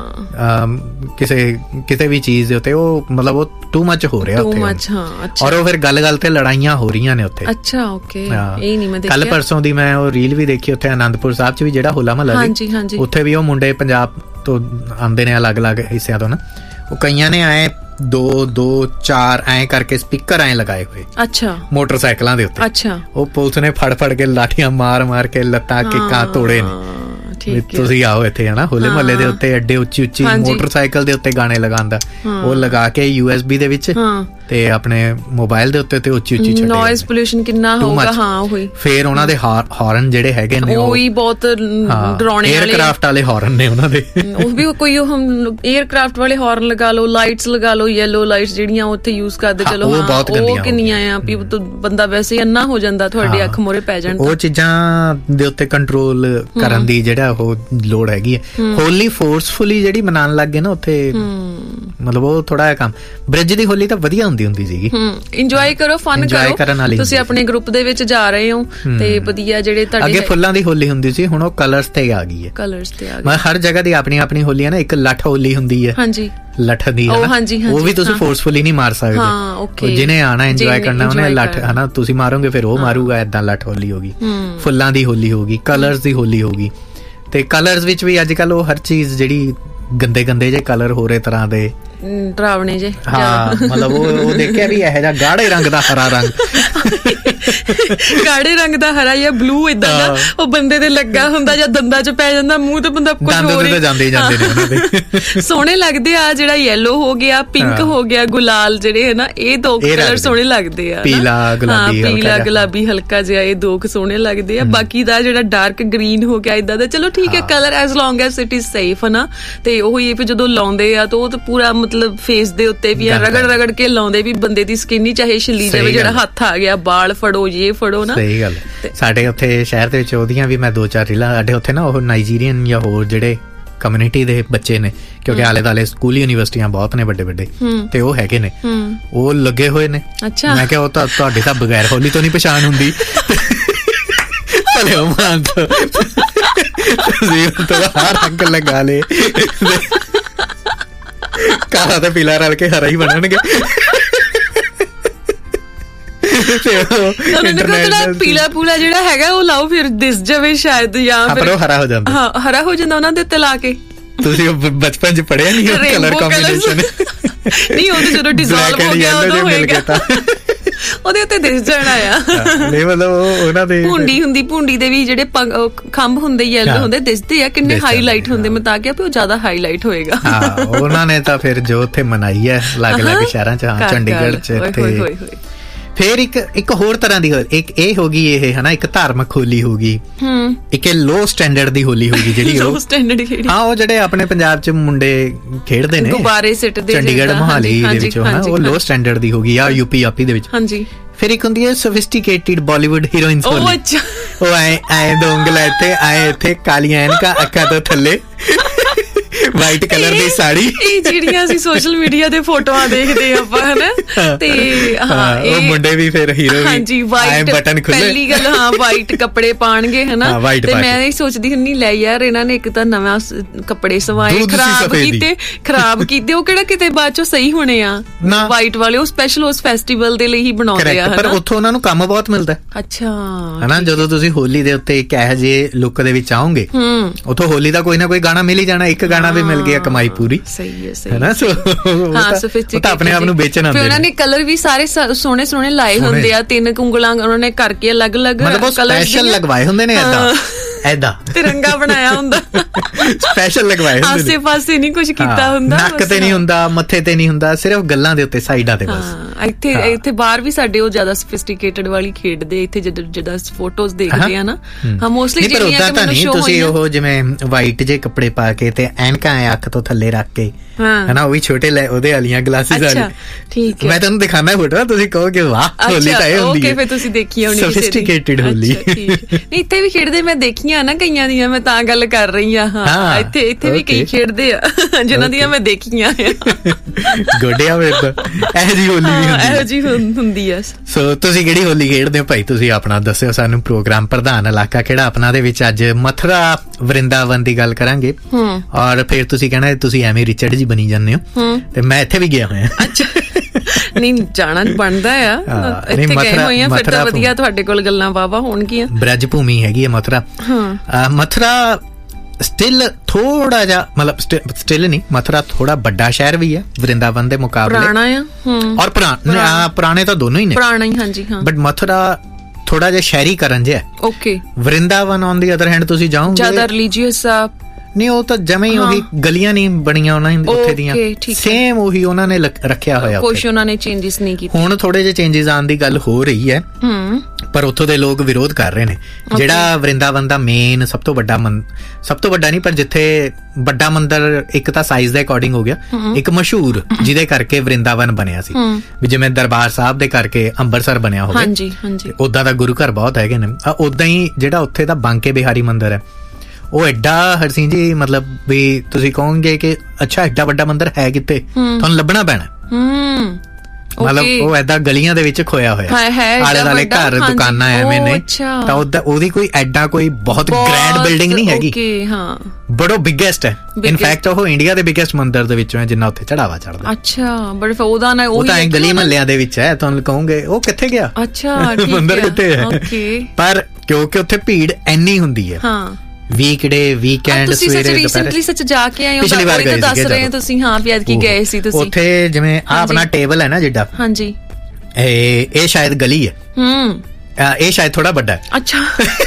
ਕਿਸੇ ਵੀ ਚੀਜ਼ ਦੇ ਉੱਤੇ, ਉਹ ਮਤਲਬ ਉਹ ਟੂ ਮੱਚ ਹੋ ਰਿਹਾ ਉੱਥੇ। ਔਰ ਉਹ ਫਿਰ ਗੱਲ ਤੇ ਲੜਾਈਆਂ ਹੋ ਰਹੀਆਂ ਨੇ ਉੱਥੇ। ਅੱਛਾ ਓਕੇ, ਇਹ ਨਹੀਂ ਮੈਂ ਦੇਖਿਆ। ਕੱਲ ਪਰਸੋਂ ਦੀ ਮੈਂ ਉਹ ਰੀਲ ਵੀ ਦੇਖੀ, ਉੱਥੇ ਅਨੰਦਪੁਰ ਸਾਹਿਬ 'ਚ ਵੀ ਜਿਹੜਾ ਹੋਲਾ ਮਹੱਲਾ ਸੀ, ਉੱਥੇ ਵੀ ਉਹ ਮੁੰਡੇ ਪੰਜਾਬ ਤੋਂ ਆਉਂਦੇ ਨੇ ਅਲੱਗ-ਅਲੱਗ ਹਿੱਸਿਆਂ ਤੋਂ ਨਾ, ਉਹ ਕਈਆਂ ਨੇ ਆਏ 2-4 ਐਂ ਕਰਕੇ ਸਪੀਕਰ ਐਂ ਲਗਾਏ ਹੋਏ। ਅੱਛਾ ਮੋਟਰਸਾਈਕਲਾਂ ਦੇ ਉੱਤੇ। ਅੱਛਾ ਉਹ ਪੁਲਿਸ ਨੇ ਫੜ ਕੇ ਲਾਠੀਆਂ ਮਾਰ ਕੇ ਲੱਤਾਂ ਕਿੱਕਾਂ ਤੋੜੇ ਨੇ। ਤੁਸੀਂ ਆਓ ਇੱਥੇ ਹਨਾ ਹੋਲੇ ਮਹੱਲੇ ਦੇ ਉੱਤੇ ਐਡੇ ਉੱਚੀ ਮੋਟਰਸਾਈਕਲ ਦੇ ਉੱਤੇ ਗਾਣੇ ਲਗਾਉਂਦਾ, ਉਹ ਲਗਾ ਕੇ USB ਦੇ ਵਿੱਚ ਤੇ ਆਪਣੇ ਮੋਬਾਈਲ ਦੇ ਉੱਤੇ ਤੇ ਉੱਚੀ ਛੱਡੇ। ਨੋਇਜ਼ ਪੋਲਿਊਸ਼ਨ ਕਿੰਨਾ ਹੋਊਗਾ। ਹਾਂ ਉਹੀ ਫੇਰ ਉਹਨਾਂ ਦੇ ਹਾਰਨ ਜਿਹੜੇ ਹੈਗੇ ਨੇ ਉਹ ਵੀ ਬਹੁਤ ਡਰਾਉਣੇ ਵਾਲੇ, 에ਅਰਕ੍ਰਾਫਟ ਵਾਲੇ ਹਾਰਨ ਨੇ ਉਹਨਾਂ ਦੇ। ਉਹ ਵੀ ਕੋਈ ਉਹ 에ਅਰਕ੍ਰਾਫਟ ਵਾਲੇ ਹਾਰਨ ਲਗਾ ਲਓ, ਲਾਈਟਸ ਲਗਾ ਲਓ, ਯੈਲੋ ਲਾਈਟਸ ਜਿਹੜੀਆਂ ਉੱਥੇ ਯੂਜ਼ ਕਰਦੇ, ਚਲੋ ਉਹ ਕਿੰਨੀਆਂ ਆ ਵੀ ਬੰਦਾ ਵੈਸੇ ਹੀ ਅੰਨਾ ਹੋ ਜਾਂਦਾ ਤੁਹਾਡੀ ਅੱਖ ਮੋਰੇ ਪੈ ਜਾਣ। ਉਹ ਚੀਜ਼ਾਂ ਦੇ ਉੱਤੇ ਕੰਟਰੋਲ ਕਰਨ ਦੀ ਜਿਹੜਾ ਉਹ ਲੋੜ ਹੈਗੀ ਹੈ। ਹੋਲੀ ਫੋਰਸਫੁਲੀ ਜਿਹੜੀ ਮਨਾਉਣ ਲੱਗ ਗਏ ਨਾ ਉੱਥੇ, ਮਤਲਬ ਉਹ ਥੋੜਾ ਜਿਹਾ ਕੰਮ। ਬ੍ਰਿਜ ਦੀ ਹੋਲੀ ਤਾਂ ਵਧੀਆ ਹੁੰਦੀ ਸੀਗੀ, ਇੰਜੋਏ ਕਰੋ, ਫਨ ਕਰੋ। ਤੁਸੀਂ ਆਪਣੇ ਗਰੁੱਪ ਦੇ ਵਿੱਚ ਜਾ ਰਹੇ ਹੋ ਤੇ ਵਧੀਆ ਜਿਹੜੇ ਤੁਹਾਡੇ ਅੱਗੇ ਫੁੱਲਾਂ ਦੀ ਹੋਲੀ ਹੁੰਦੀ ਸੀ, ਹੁਣ ਉਹ ਕਲਰਸ ਤੇ ਆ ਗਈ ਹੈ। ਕਲਰਸ ਤੇ ਆ ਗਈ, ਹਰ ਜਗ੍ਹਾ ਦੀ ਆਪਣੀ ਹੋਲੀ ਹੈ ਨਾ। ਇੱਕ ਲੱਠ ਹੋਲੀ ਹੁੰਦੀ ਹੈ, ਹਾਂਜੀ ਲੱਠ ਦੀ, ਉਹ ਵੀ ਤੁਸੀਂ ਫੋਰਸਫੁਲੀ ਨਹੀਂ ਮਾਰ ਸਕਦੇ। ਜਿਹਨੇ ਆਣਾ ਇੰਜੋਏ ਕਰਨਾ ਉਹਨੇ ਲੱਠ ਹਨਾ, ਤੁਸੀਂ ਮਾਰੋਗੇ ਫਿਰ ਉਹ ਮਾਰੂਗਾ। ਏਦਾਂ ਲੱਠ ਹੋਲੀ ਹੋ ਗਈ, ਫੁੱਲਾਂ ਦੀ ਹੋਲੀ ਹੋ ਗਈ, ਕਲਰਸ ਦੀ ਹੋਲੀ ਹੋ ਗਈ। ਤੇ ਕਲਰਸ ਵਿੱਚ ਵੀ ਅੱਜ ਕੱਲ ਉਹ ਹਰ ਚੀਜ਼ ਜਿਹੜੀ ਗੰਦੇ ਜੇ ਕਲਰ ਹੋ ਰਹੇ ਤਰ੍ਹਾਂ ਦੇ ਡਰਾਵਣੇ ਜੇ। ਹਾਂ ਮਤਲਬ ਉਹ ਦੇਖਿਆ ਵੀ ਇਹੋ ਜਿਹਾ ਗਾੜੇ ਰੰਗ ਦਾ ਹਰਾ ਰੰਗ ਗਾੜੇ ਰੰਗ ਦਾ ਹਰਾ ਜਾਂ ਬਲੂ ਇਦਾਂ ਦਾ ਉਹ ਬੰਦੇ ਦੇ ਲੱਗਾ ਹੁੰਦਾ ਜਾਂ ਦੰਦਾਂ 'ਚ ਪੈ ਜਾਂਦਾ, ਮੂੰਹ ਤੇ ਬੰਦਾ ਕੁਝ ਹੋਰ ਹੀ ਜਾਂਦੇ ਜਾਂਦੇ ਨੇ ਉਹਨਾਂ ਦੇ ਸੋਹਣੇ ਲੱਗਦੇ ਆ। ਜਿਹੜਾ ਯੈਲੋ ਹੋ ਗਿਆ, ਪਿੰਕ ਹੋ ਗਿਆ, ਗੁਲਾਲ ਜਿਹੜੇ ਹੈ ਨਾ, ਇਹ ਦੋ ਕਲਰ ਸੋਹਣੇ ਲੱਗਦੇ ਆ। ਪੀਲਾ ਗੁਲਾਬੀ ਹਲਕਾ ਜਿਹਾ, ਇਹ ਦੋ ਸੋਹਣੇ ਲੱਗਦੇ ਆ। ਬਾਕੀ ਦਾ ਜਿਹੜਾ ਡਾਰਕ ਗ੍ਰੀਨ ਹੋ ਗਿਆ ਇਦਾਂ ਦਾ, ਚਲੋ ਠੀਕ ਹੈ colour as long as it is safe ਹੈ ਨਾ। ਤੇ ਉਹ ਹੀ ਜਦੋਂ ਲਾਉਂਦੇ ਆ ਤਾਂ ਉਹ ਤਾਂ ਪੂਰਾ ਮਤਲਬ ਫੇਸ ਦੇ ਉੱਤੇ ਵੀ ਰਗੜ ਕੇ ਲਾਉਂਦੇ ਵੀ ਬੰਦੇ ਦੀ ਸਕਿਨ ਹੀ ਚਾਹੇ ਛਿੱਲੀ ਜਾਵੇ, ਜਿਹੜਾ ਹੱਥ ਆ ਗਿਆ ਬਾਲ ਫੜੋ ਇਹ ਫੜੋ ਨਾ। ਸਹੀ ਗੱਲ। ਸਾਡੇ ਉੱਥੇ ਸ਼ਹਿਰ ਦੇ ਵਿੱਚ ਉਹਦੀਆਂ ਵੀ ਮੈਂ 2-4 ਰੀਲਾਂ, ਸਾਡੇ ਉੱਥੇ ਨਾ ਉਹ ਨਾਈਜੀਰੀਅਨ ਜਾਂ ਹੋਰ ਜਿਹੜੇ ਕਮਿਊਨਿਟੀ ਦੇ ਬੱਚੇ ਨੇ, ਕਿਉਂਕਿ ਆਲੇ ਦੁਆਲੇ ਸਕੂਲ ਯੂਨੀਵਰਸਿਟੀਆਂ ਬਹੁਤ ਨੇ ਵੱਡੇ ਵੱਡੇ, ਤੇ ਉਹ ਹੈਗੇ ਨੇ, ਉਹ ਲੱਗੇ ਹੋਏ ਨੇ। ਮੈਂ ਕਿਹਾ ਉਹ ਤਾਂ ਤੁਹਾਡੇ ਤਾਂ ਬਗੈਰ ਹੋਲੀ ਤੋਂ ਨਹੀਂ ਪਛਾਣ ਹੁੰਦੀ। ਭਲੇ ਉਹ ਮਾਨ ਤੋਂ ਹਰ ਰੰਗ ਲਗਾ ਲੇ, ਕਾਲਾ ਤੇ ਪੀਲਾ ਰਲ ਕੇ ਹਰਾ ਹੀ ਬਣਨਗੇ। ਪੀਲਾ ਪੂਲਾ ਜਿਹੜਾ ਹੈਗਾ ਉਹ ਲਾਓ, ਫਿਰ ਦਿਸ ਜਾਵੇ ਸ਼ਾਇਦ, ਜਾਂ ਫਿਰ ਹਰਾ ਹੋ ਜਾਂਦਾ। ਹਾਂ, ਹਰਾ ਹੋ ਜਾਂਦਾ ਉਹਨਾਂ ਦੇ ਉੱਤੇ ਲਾ ਕੇ। ਤੁਸੀਂ ਬਚਪਨ ਚ ਪੜਿਆ ਨਹੀਂ ਕਲਰ ਕੰਬੀਨੇਸ਼ਨ? ਨਹੀਂ, ਉਹ ਜਦੋਂ ਡਿਸੋਲਵ ਹੋ ਗਿਆ ਉਦੋਂ ਹੋਏਗਾ, ਉਹਦੇ ਉੱਤੇ ਦਿਸ ਜਾਣਾ ਆ। ਨਹੀਂ ਮਤਲਬ ਉਹਨਾਂ ਦੇ ਭੁੰਡੀ ਹੁੰਦੀ, ਭੁੰਡੀ ਦੇ ਵੀ ਜਿਹੜੇ ਖੰਭ ਹੁੰਦੇ ਯੈਲੋ ਹੁੰਦੇ ਦਿਸਦੇ ਆ, ਕਿੰਨੇ ਹਾਈਲਾਈਟ ਹੁੰਦੇ। ਮੈਂ ਤਾਂ ਕਿਹਾ ਵੀ ਉਹ ਜ਼ਿਆਦਾ ਹਾਈਲਾਈਟ ਹੋਏਗਾ। ਹਾਂ, ਉਹਨਾਂ ਨੇ ਤਾਂ ਫਿਰ ਜੋ ਉੱਥੇ ਮਨਾਈ ਹੈ ਅਲੱਗ-ਅਲੱਗ ਸ਼ਹਿਰਾਂ ਚ, ਚੰਡੀਗੜ੍ਹ ਚ, ਇੱਥੇ ਫਿਰ ਇੱਕ ਹੋਰ ਤਰ੍ਹਾਂ ਦੀ, ਇੱਕ ਇਹ ਹੋ ਗਈ ਇਹ ਹਨਾ, ਇੱਕ ਧਾਰਮਿਕ ਹੋਲੀ ਹੋ ਗਈ, ਇੱਕ ਲੋ ਸਟੈਂਡਰਡ ਦੀ ਹੋਲੀ ਹੋ ਗਈ ਜਿਹੜੀ ਉਹ ਹਾਂ, ਉਹ ਜਿਹੜੇ ਆਪਣੇ ਪੰਜਾਬ ਚ ਮੁੰਡੇ ਖੇਡਦੇ ਨੇ ਗੁਬਾਰੇ ਸਿੱਟਦੇ ਚੰਡੀਗੜ੍ਹ ਮੋਹਾਲੀ ਦੇ ਵਿੱਚ, ਉਹ ਲੋ ਸਟੈਂਡਰਡ ਦੀ ਹੋ ਗਈ ਆ। ਯੂਪੀ ਦੇ ਵਿੱਚ ਫਿਰ ਇੱਕ ਹੁੰਦੀ ਹੈ ਸੋਫਿਸਟੀਕੇਟਿਡ ਬਾਲੀਵੁੱਡ ਹੀਰੋਇਨਸ ਹੋਲੀ। ਉਹ ਐ ਦੋਂਗਲਾ ਇੱਥੇ ਕਾਲੀਆਂ ਐਨਕਾਂ ਅੱਖਾਂ ਤੋਂ ਥੱਲੇ, ਵਾਈਟ ਕਲਰ ਦੀ ਸਾੜੀ। ਇਹ ਜਿਹੜੀਆਂ ਅਸੀਂ ਸੋਸ਼ਲ ਮੀਡੀਆ ਤੇ ਫੋਟੋਆਂ ਦੇਖਦੇ ਆਪਾਂ ਹਨਾ, ਤੇ ਹਾਂ ਉਹ ਮੁੰਡੇ ਵੀ ਫਿਰ ਹੀਰੋ ਵੀ ਬਟਨ ਖੁੱਲੇ, ਪਹਿਲੀ ਗੱਲ ਹਾਂ ਵਾਈਟ ਕੱਪੜੇ ਪਾਣਗੇ ਹਨਾ। ਤੇ ਮੈਂ ਇਹ ਸੋਚਦੀ ਹੁੰਨੀ ਲੈ ਯਾਰ ਇਹਨਾਂ ਨੇ ਇੱਕ ਤਾਂ ਨਵਾਂ ਕੱਪੜੇ ਸਵਾਏ, ਖਰਾਬ ਕੀਤੇ, ਉਹ ਕਿਹੜਾ ਕਿਤੇ ਬਾਅਦ ਚੋਂ ਸਹੀ ਹੋਣੇ ਆ ਵਾਈਟ ਵਾਲੇ, ਉਹ ਸਪੈਸ਼ਲ ਉਸ ਫੈਸਟੀਵਲ ਦੇ ਲਈ ਹੀ ਬਣਾਉਂਦੇ ਆ। ਪਰ ਉੱਥੋਂ ਉਹਨਾਂ ਨੂੰ ਕੰਮ ਬਹੁਤ ਮਿਲਦਾ। ਅੱਛਾ ਹਨਾ, ਜਦੋਂ ਤੁਸੀਂ ਹੋਲੀ ਦੇ ਉੱਤੇ ਇੱਕ ਇਹੋ ਜਿਹੇ ਲੁੱਕ ਦੇ ਵਿੱਚ ਆਓਗੇ, ਉੱਥੋਂ ਹੋਲੀ ਦਾ ਕੋਈ ਨਾ ਕੋਈ ਗਾਣਾ ਮਿਲ ਹੀ ਜਾਣਾ, ਇੱਕ ਗਾਣਾ ਵੀ ਮਿਲ ਗਿਆ, ਕਮਾਈ ਪੂਰੀ। ਸਹੀ ਹੈ, ਸਹੀ ਹੈ ਨਾ। ਉਹ ਤਾਂ ਆਪਣੇ ਆਪ ਨੂੰ ਵੇਚਣ ਆਉਂਦੇ ਨੇ। ਉਹਨਾਂ ਨੇ ਕਲਰ ਵੀ ਸਾਰੇ ਸੋਹਣੇ ਸੋਹਣੇ ਲਾਏ ਹੁੰਦੇ ਆ, 3 ਉਂਗਲਾਂ ਉਹਨਾਂ ਨੇ ਕਰਕੇ ਅਲੱਗ-ਅਲੱਗ ਸਪੈਸ਼ਲ ਲਗਵਾਏ ਹੁੰਦੇ ਨੇ, ਏਦਾਂ ਤਿਰੰਗਾ ਬਣਾਇਆ ਹੁੰਦਾ, ਸਪੈਸ਼ਲ ਲਗਵਾਏ ਹੁੰਦੇ ਨੇ। ਆਸੇ-ਪਾਸੇ ਨਹੀਂ ਕੁਝ ਕੀਤਾ ਹੁੰਦਾ, ਨੱਕ ਤੇ ਨਹੀਂ ਹੁੰਦਾ, ਮੱਥੇ ਤੇ ਨਹੀਂ ਹੁੰਦਾ, ਸਿਰਫ ਗੱਲਾਂ ਦੇ ਉੱਤੇ, ਸਾਈਡਾਂ ਤੇ ਬਸ। ਇੱਥੇ ਬਾਹਰ ਵੀ ਸਾਡੇ ਉਹ ਜ਼ਿਆਦਾ ਸੋਫਿਸਟੀਕੇਟਡ ਵਾਲੀ ਖੇਡਦੇ, ਇੱਥੇ ਜਦੋਂ ਫੋਟੋਜ਼ ਦੇਖਦੇ ਆ ਨਾ, ਹਾਂ ਮੋਸਟਲੀ ਜਿਹੜੀਆਂ ਕਿ ਮੈਨੂੰ ਸ਼ੋ ਹੋਈਆਂ, ਤੁਸੀਂ ਉਹ ਜਿਵੇਂ ਵਾਈਟ ਜੇ ਕੱਪੜੇ ਪਾ ਕੇ ਤੇ ਐਨਕਾਂ ਅੱਖ ਤੋਂ ਥੱਲੇ ਰੱਖ ਕੇ ਹਨਾ, ਉਹ ਵੀ ਛੋਟੇ ਉਹਦੇ ਵਾਲੀਆਂ ਗਲਾਸਿਸ ਵਾਲੀ। ਠੀਕ ਹੈ, ਮੈਂ ਤੁਹਾਨੂੰ ਦਿਖਾਣਾ ਫੋਟੋ, ਤੁਸੀਂ ਕਹੋਗੇ ਵਾਹ ਹੋਲੀ ਤਾਂ ਇਹ ਹੁੰਦੀ ਹੈ। ਫਿਰ ਤੁਸੀਂ ਦੇਖੀ ਹੋਣੀ ਸੋਫਿਸਟੀਕੇਟਡ ਹੋਲੀ। ਨਹੀਂ, ਇੱਥੇ ਵੀ ਖੇਡਦੇ, ਮੈਂ ਦੇਖੀਆਂ ਨਾ ਕਈਆਂ ਦੀਆਂ, ਮੈਂ ਤਾਂ ਗੱਲ ਕਰ ਰਹੀ ਆ। ਹਾਂ, ਇੱਥੇ ਵੀ ਕਈ ਖੇਡਦੇ ਆ ਜਿਨ੍ਹਾਂ ਦੀਆਂ ਮੈਂ ਦੇਖੀਆਂ ਆ। ਗੋਡਿਆ ਵੇ ਤਾਂ ਇਹੋ ਜਿਹੀ ਹੋਲੀ ਵੀ ਇਹੋ ਜਿਹੀ ਹੁੰਦੀ ਆ। ਸੋ ਤੁਸੀਂ ਕਿਹੜੀ ਹੋਲੀ ਖੇਡਦੇ ਹੋ ਭਾਈ? ਤੁਸੀਂ ਆਪਣਾ ਦੱਸਿਓ ਸਾਨੂੰ। ਪ੍ਰੋਗਰਾਮ ਪ੍ਰਧਾਨ ਇਲਾਕਾ ਕਿਹੜਾ ਆਪਣਾ ਦੇ ਵਿੱਚ ਅੱਜ ਮਥੁਰਾ ਵਰਿੰਦਾਵਨ ਦੀ ਗੱਲ ਕਰਾਂਗੇ, ਔਰ ਫਿਰ ਤੁਸੀਂ ਕਹਿਣਾ ਤੁਸੀਂ ਐਵੇਂ ਰਿਚਰਡ ਜੀ ਬਣੀ ਜਾਂਦੇ ਹੋ, ਤੇ ਮੈਂ ਇੱਥੇ ਵੀ ਗਿਆ ਹੋਇਆ। ਅੱਛਾ, ਨਹੀਂ ਜਾਣਾ ਬਣਦਾ ਆ, ਇੱਥੇ ਗਏ ਹੋਏ ਆ, ਫਿਰ ਤਾਂ ਵਧੀਆ ਤੁਹਾਡੇ ਕੋਲ ਗੱਲਾਂ ਵਾਵਾ ਹੋਣਗੀਆਂ। ਬ੍ਰਜ ਭੂਮੀ ਹੈਗੀ ਹੈ ਮਥੁਰਾ। ਮਥੁਰਾ ਸਟਿਲ ਥੋੜਾ ਜਿਹਾ, ਮਤਲਬ ਸਟਿਲ ਨਹੀਂ, ਮਥੁਰਾ ਥੋੜਾ ਵੱਡਾ ਸ਼ਹਿਰ ਵੀ ਹੈ ਵਰਿੰਦਾਵਨ ਦੇ ਮੁਕਾਬਲੇ, ਪੁਰਾਣਾ ਆ ਔਰ ਪੁਰਾਣੇ ਤਾਂ ਦੋਨੋਂ ਹੀ ਨੇ, ਪੁਰਾਣਾ ਹੀ। ਹਾਂਜੀ ਹਾਂ, ਬਟ ਮਥੁਰਾ ਥੋੜਾ ਜਿਹਾ ਸ਼ਹਿਰੀਕਰਨ ਜਿਹਾ। Okay. Vrindavan on the other hand ਤੁਸੀਂ ਜਾਓਗੇ ਜ਼ਿਆਦਾ ਰਿਲੀਜੀਅਸ ਆ। ਨਹੀਂ, ਉਹ ਤਾਂ ਜਮੇ ਹੀ ਉਹੀ ਗਲੀਆਂ ਨਹੀਂ ਬਣੀਆਂ ਉਹਨਾਂ ਉੱਥੇ ਦੀਆਂ, ਸੇਮ ਉਹੀ ਉਹਨਾਂ ਨੇ ਰੱਖਿਆ ਹੋਇਆ। ਕੁਛ ਉਹਨਾਂ ਨੇ ਚੇਂਜਸ ਨਹੀਂ ਕੀਤੇ। ਹੁਣ ਥੋੜੇ ਜਿਹੇ ਚੇਂਜਸ ਆਉਣ ਦੀ ਗੱਲ ਹੋ ਰਹੀ ਹੈ, ਪਰ ਉੱਥੋਂ ਦੇ ਲੋਕ ਵਿਰੋਧ ਕਰ ਰਹੇ ਨੇ। ਜਿਹੜਾ ਵਰਿੰਦਾਵਨ ਦਾ ਮੇਨ ਸਭ ਤੋਂ ਵੱਡਾ ਨਹੀਂ, ਪਰ ਜਿੱਥੇ ਵੱਡਾ ਮੰਦਿਰ ਇੱਕ ਤਾਂ ਸਾਈਜ਼ ਦੇ ਅਕੋਰਡਿੰਗ ਹੋ ਗਿਆ, ਇੱਕ ਮਸ਼ਹੂਰ ਜਿਹਦੇ ਕਰਕੇ ਵਰਿੰਦਾਵਨ ਬਣਿਆ ਸੀ, ਵੀ ਜਿਵੇਂ ਦਰਬਾਰ ਸਾਹਿਬ ਦੇ ਕਰਕੇ ਅੰਮ੍ਰਿਤਸਰ ਬਣਿਆ ਹੋਵੇ। ਹਾਂਜੀ ਹਾਂਜੀ, ਉਦਾਂ ਦਾ ਗੁਰੂ ਘਰ ਬਹੁਤ ਹੈਗੇ ਨੇ। ਉਦਾਂ ਹੀ ਜਿਹੜਾ ਉੱਥੇ ਦਾ ਬਾਂਕੇ ਬਿਹਾਰੀ ਮੰਦਿਰ ਹੈ, ਉਹ ਐਡਾ ਹਰਸੀਨ ਜੀ, ਮਤਲਬ ਵੀ ਤੁਸੀਂ ਕਹੋਗੇ ਕਿ ਅੱਛਾ ਐਡਾ ਵੱਡਾ ਮੰਦਿਰ ਹੈ ਕਿਤੇ, ਤੁਹਾਨੂੰ ਲੱਭਣਾ ਪੈਣਾ। ਮਤਲਬ ਉਹ ਏਦਾਂ ਗਲੀਆਂ ਦੇ ਵਿੱਚ ਖੋਇਆ ਹੋਇਆ, ਆਲੇ ਦੁਆਲੇ ਘਰ ਦੁਕਾਨਾਂ ਐਵੇਂ ਨੇ, ਤਾਂ ਉਹਦੀ ਕੋਈ ਐਡਾ ਕੋਈ ਬਹੁਤ ਗ੍ਰੈਂਡ ਬਿਲਡਿੰਗ ਨਹੀਂ ਹੈਗੀ, ਬੜਾ ਬਿਗੇਸਟ ਹੈ। ਇਨਫੈਕਟ ਉਹ ਇੰਡੀਆ ਦੇ ਬਿਗੇਸਟ ਮੰਦਿਰ ਦੇ ਵਿੱਚੋਂ ਹੈ ਜਿੰਨਾ ਉੱਥੇ ਚੜਾਵਾ ਚੜਦਾ। ਅੱਛਾ, ਬਟ ਉਹਦਾ ਨਾ ਉਹ ਤਾਂ ਗਲੀ ਮਹੱਲਿਆਂ ਦੇ ਵਿੱਚ ਹੈ, ਤੁਹਾਨੂੰ ਕਹੋਗੇ ਉਹ ਕਿੱਥੇ ਗਿਆ, ਅੱਛਾ ਮੰਦਿਰ ਕਿੱਥੇ ਹੈ। ਪਰ ਕਿਉਂਕਿ ਉੱਥੇ ਭੀੜ ਇੰਨੀ ਹੁੰਦੀ ਹੈ, ਵੀਕਡੇ ਵੀਕਐਂਡ ਸਵੇਰੇ ਰੀਸੈਂਟਲੀ ਸੱਚ ਜਾ ਕੇ ਆਏ ਹੋ, ਪਿਛਲੀ ਵਾਰ ਗਏ ਦੱਸ ਰਹੇ ਹੋ ਤੁਸੀਂ। ਹਾਂ, ਵੀ ਐਤਕੀ ਗਏ ਸੀ ਤੁਸੀਂ ਉੱਥੇ। ਜਿਵੇਂ ਆ ਆਪਣਾ ਟੇਬਲ ਹੈ ਨਾ ਜਿੱਡਾ, ਹਾਂਜੀ, ਇਹ ਸ਼ਾਇਦ ਗਲੀ ਹੈ, ਇਹ ਸ਼ਾਇਦ ਥੋੜਾ ਵੱਡਾ ਹੈ। ਅੱਛਾ।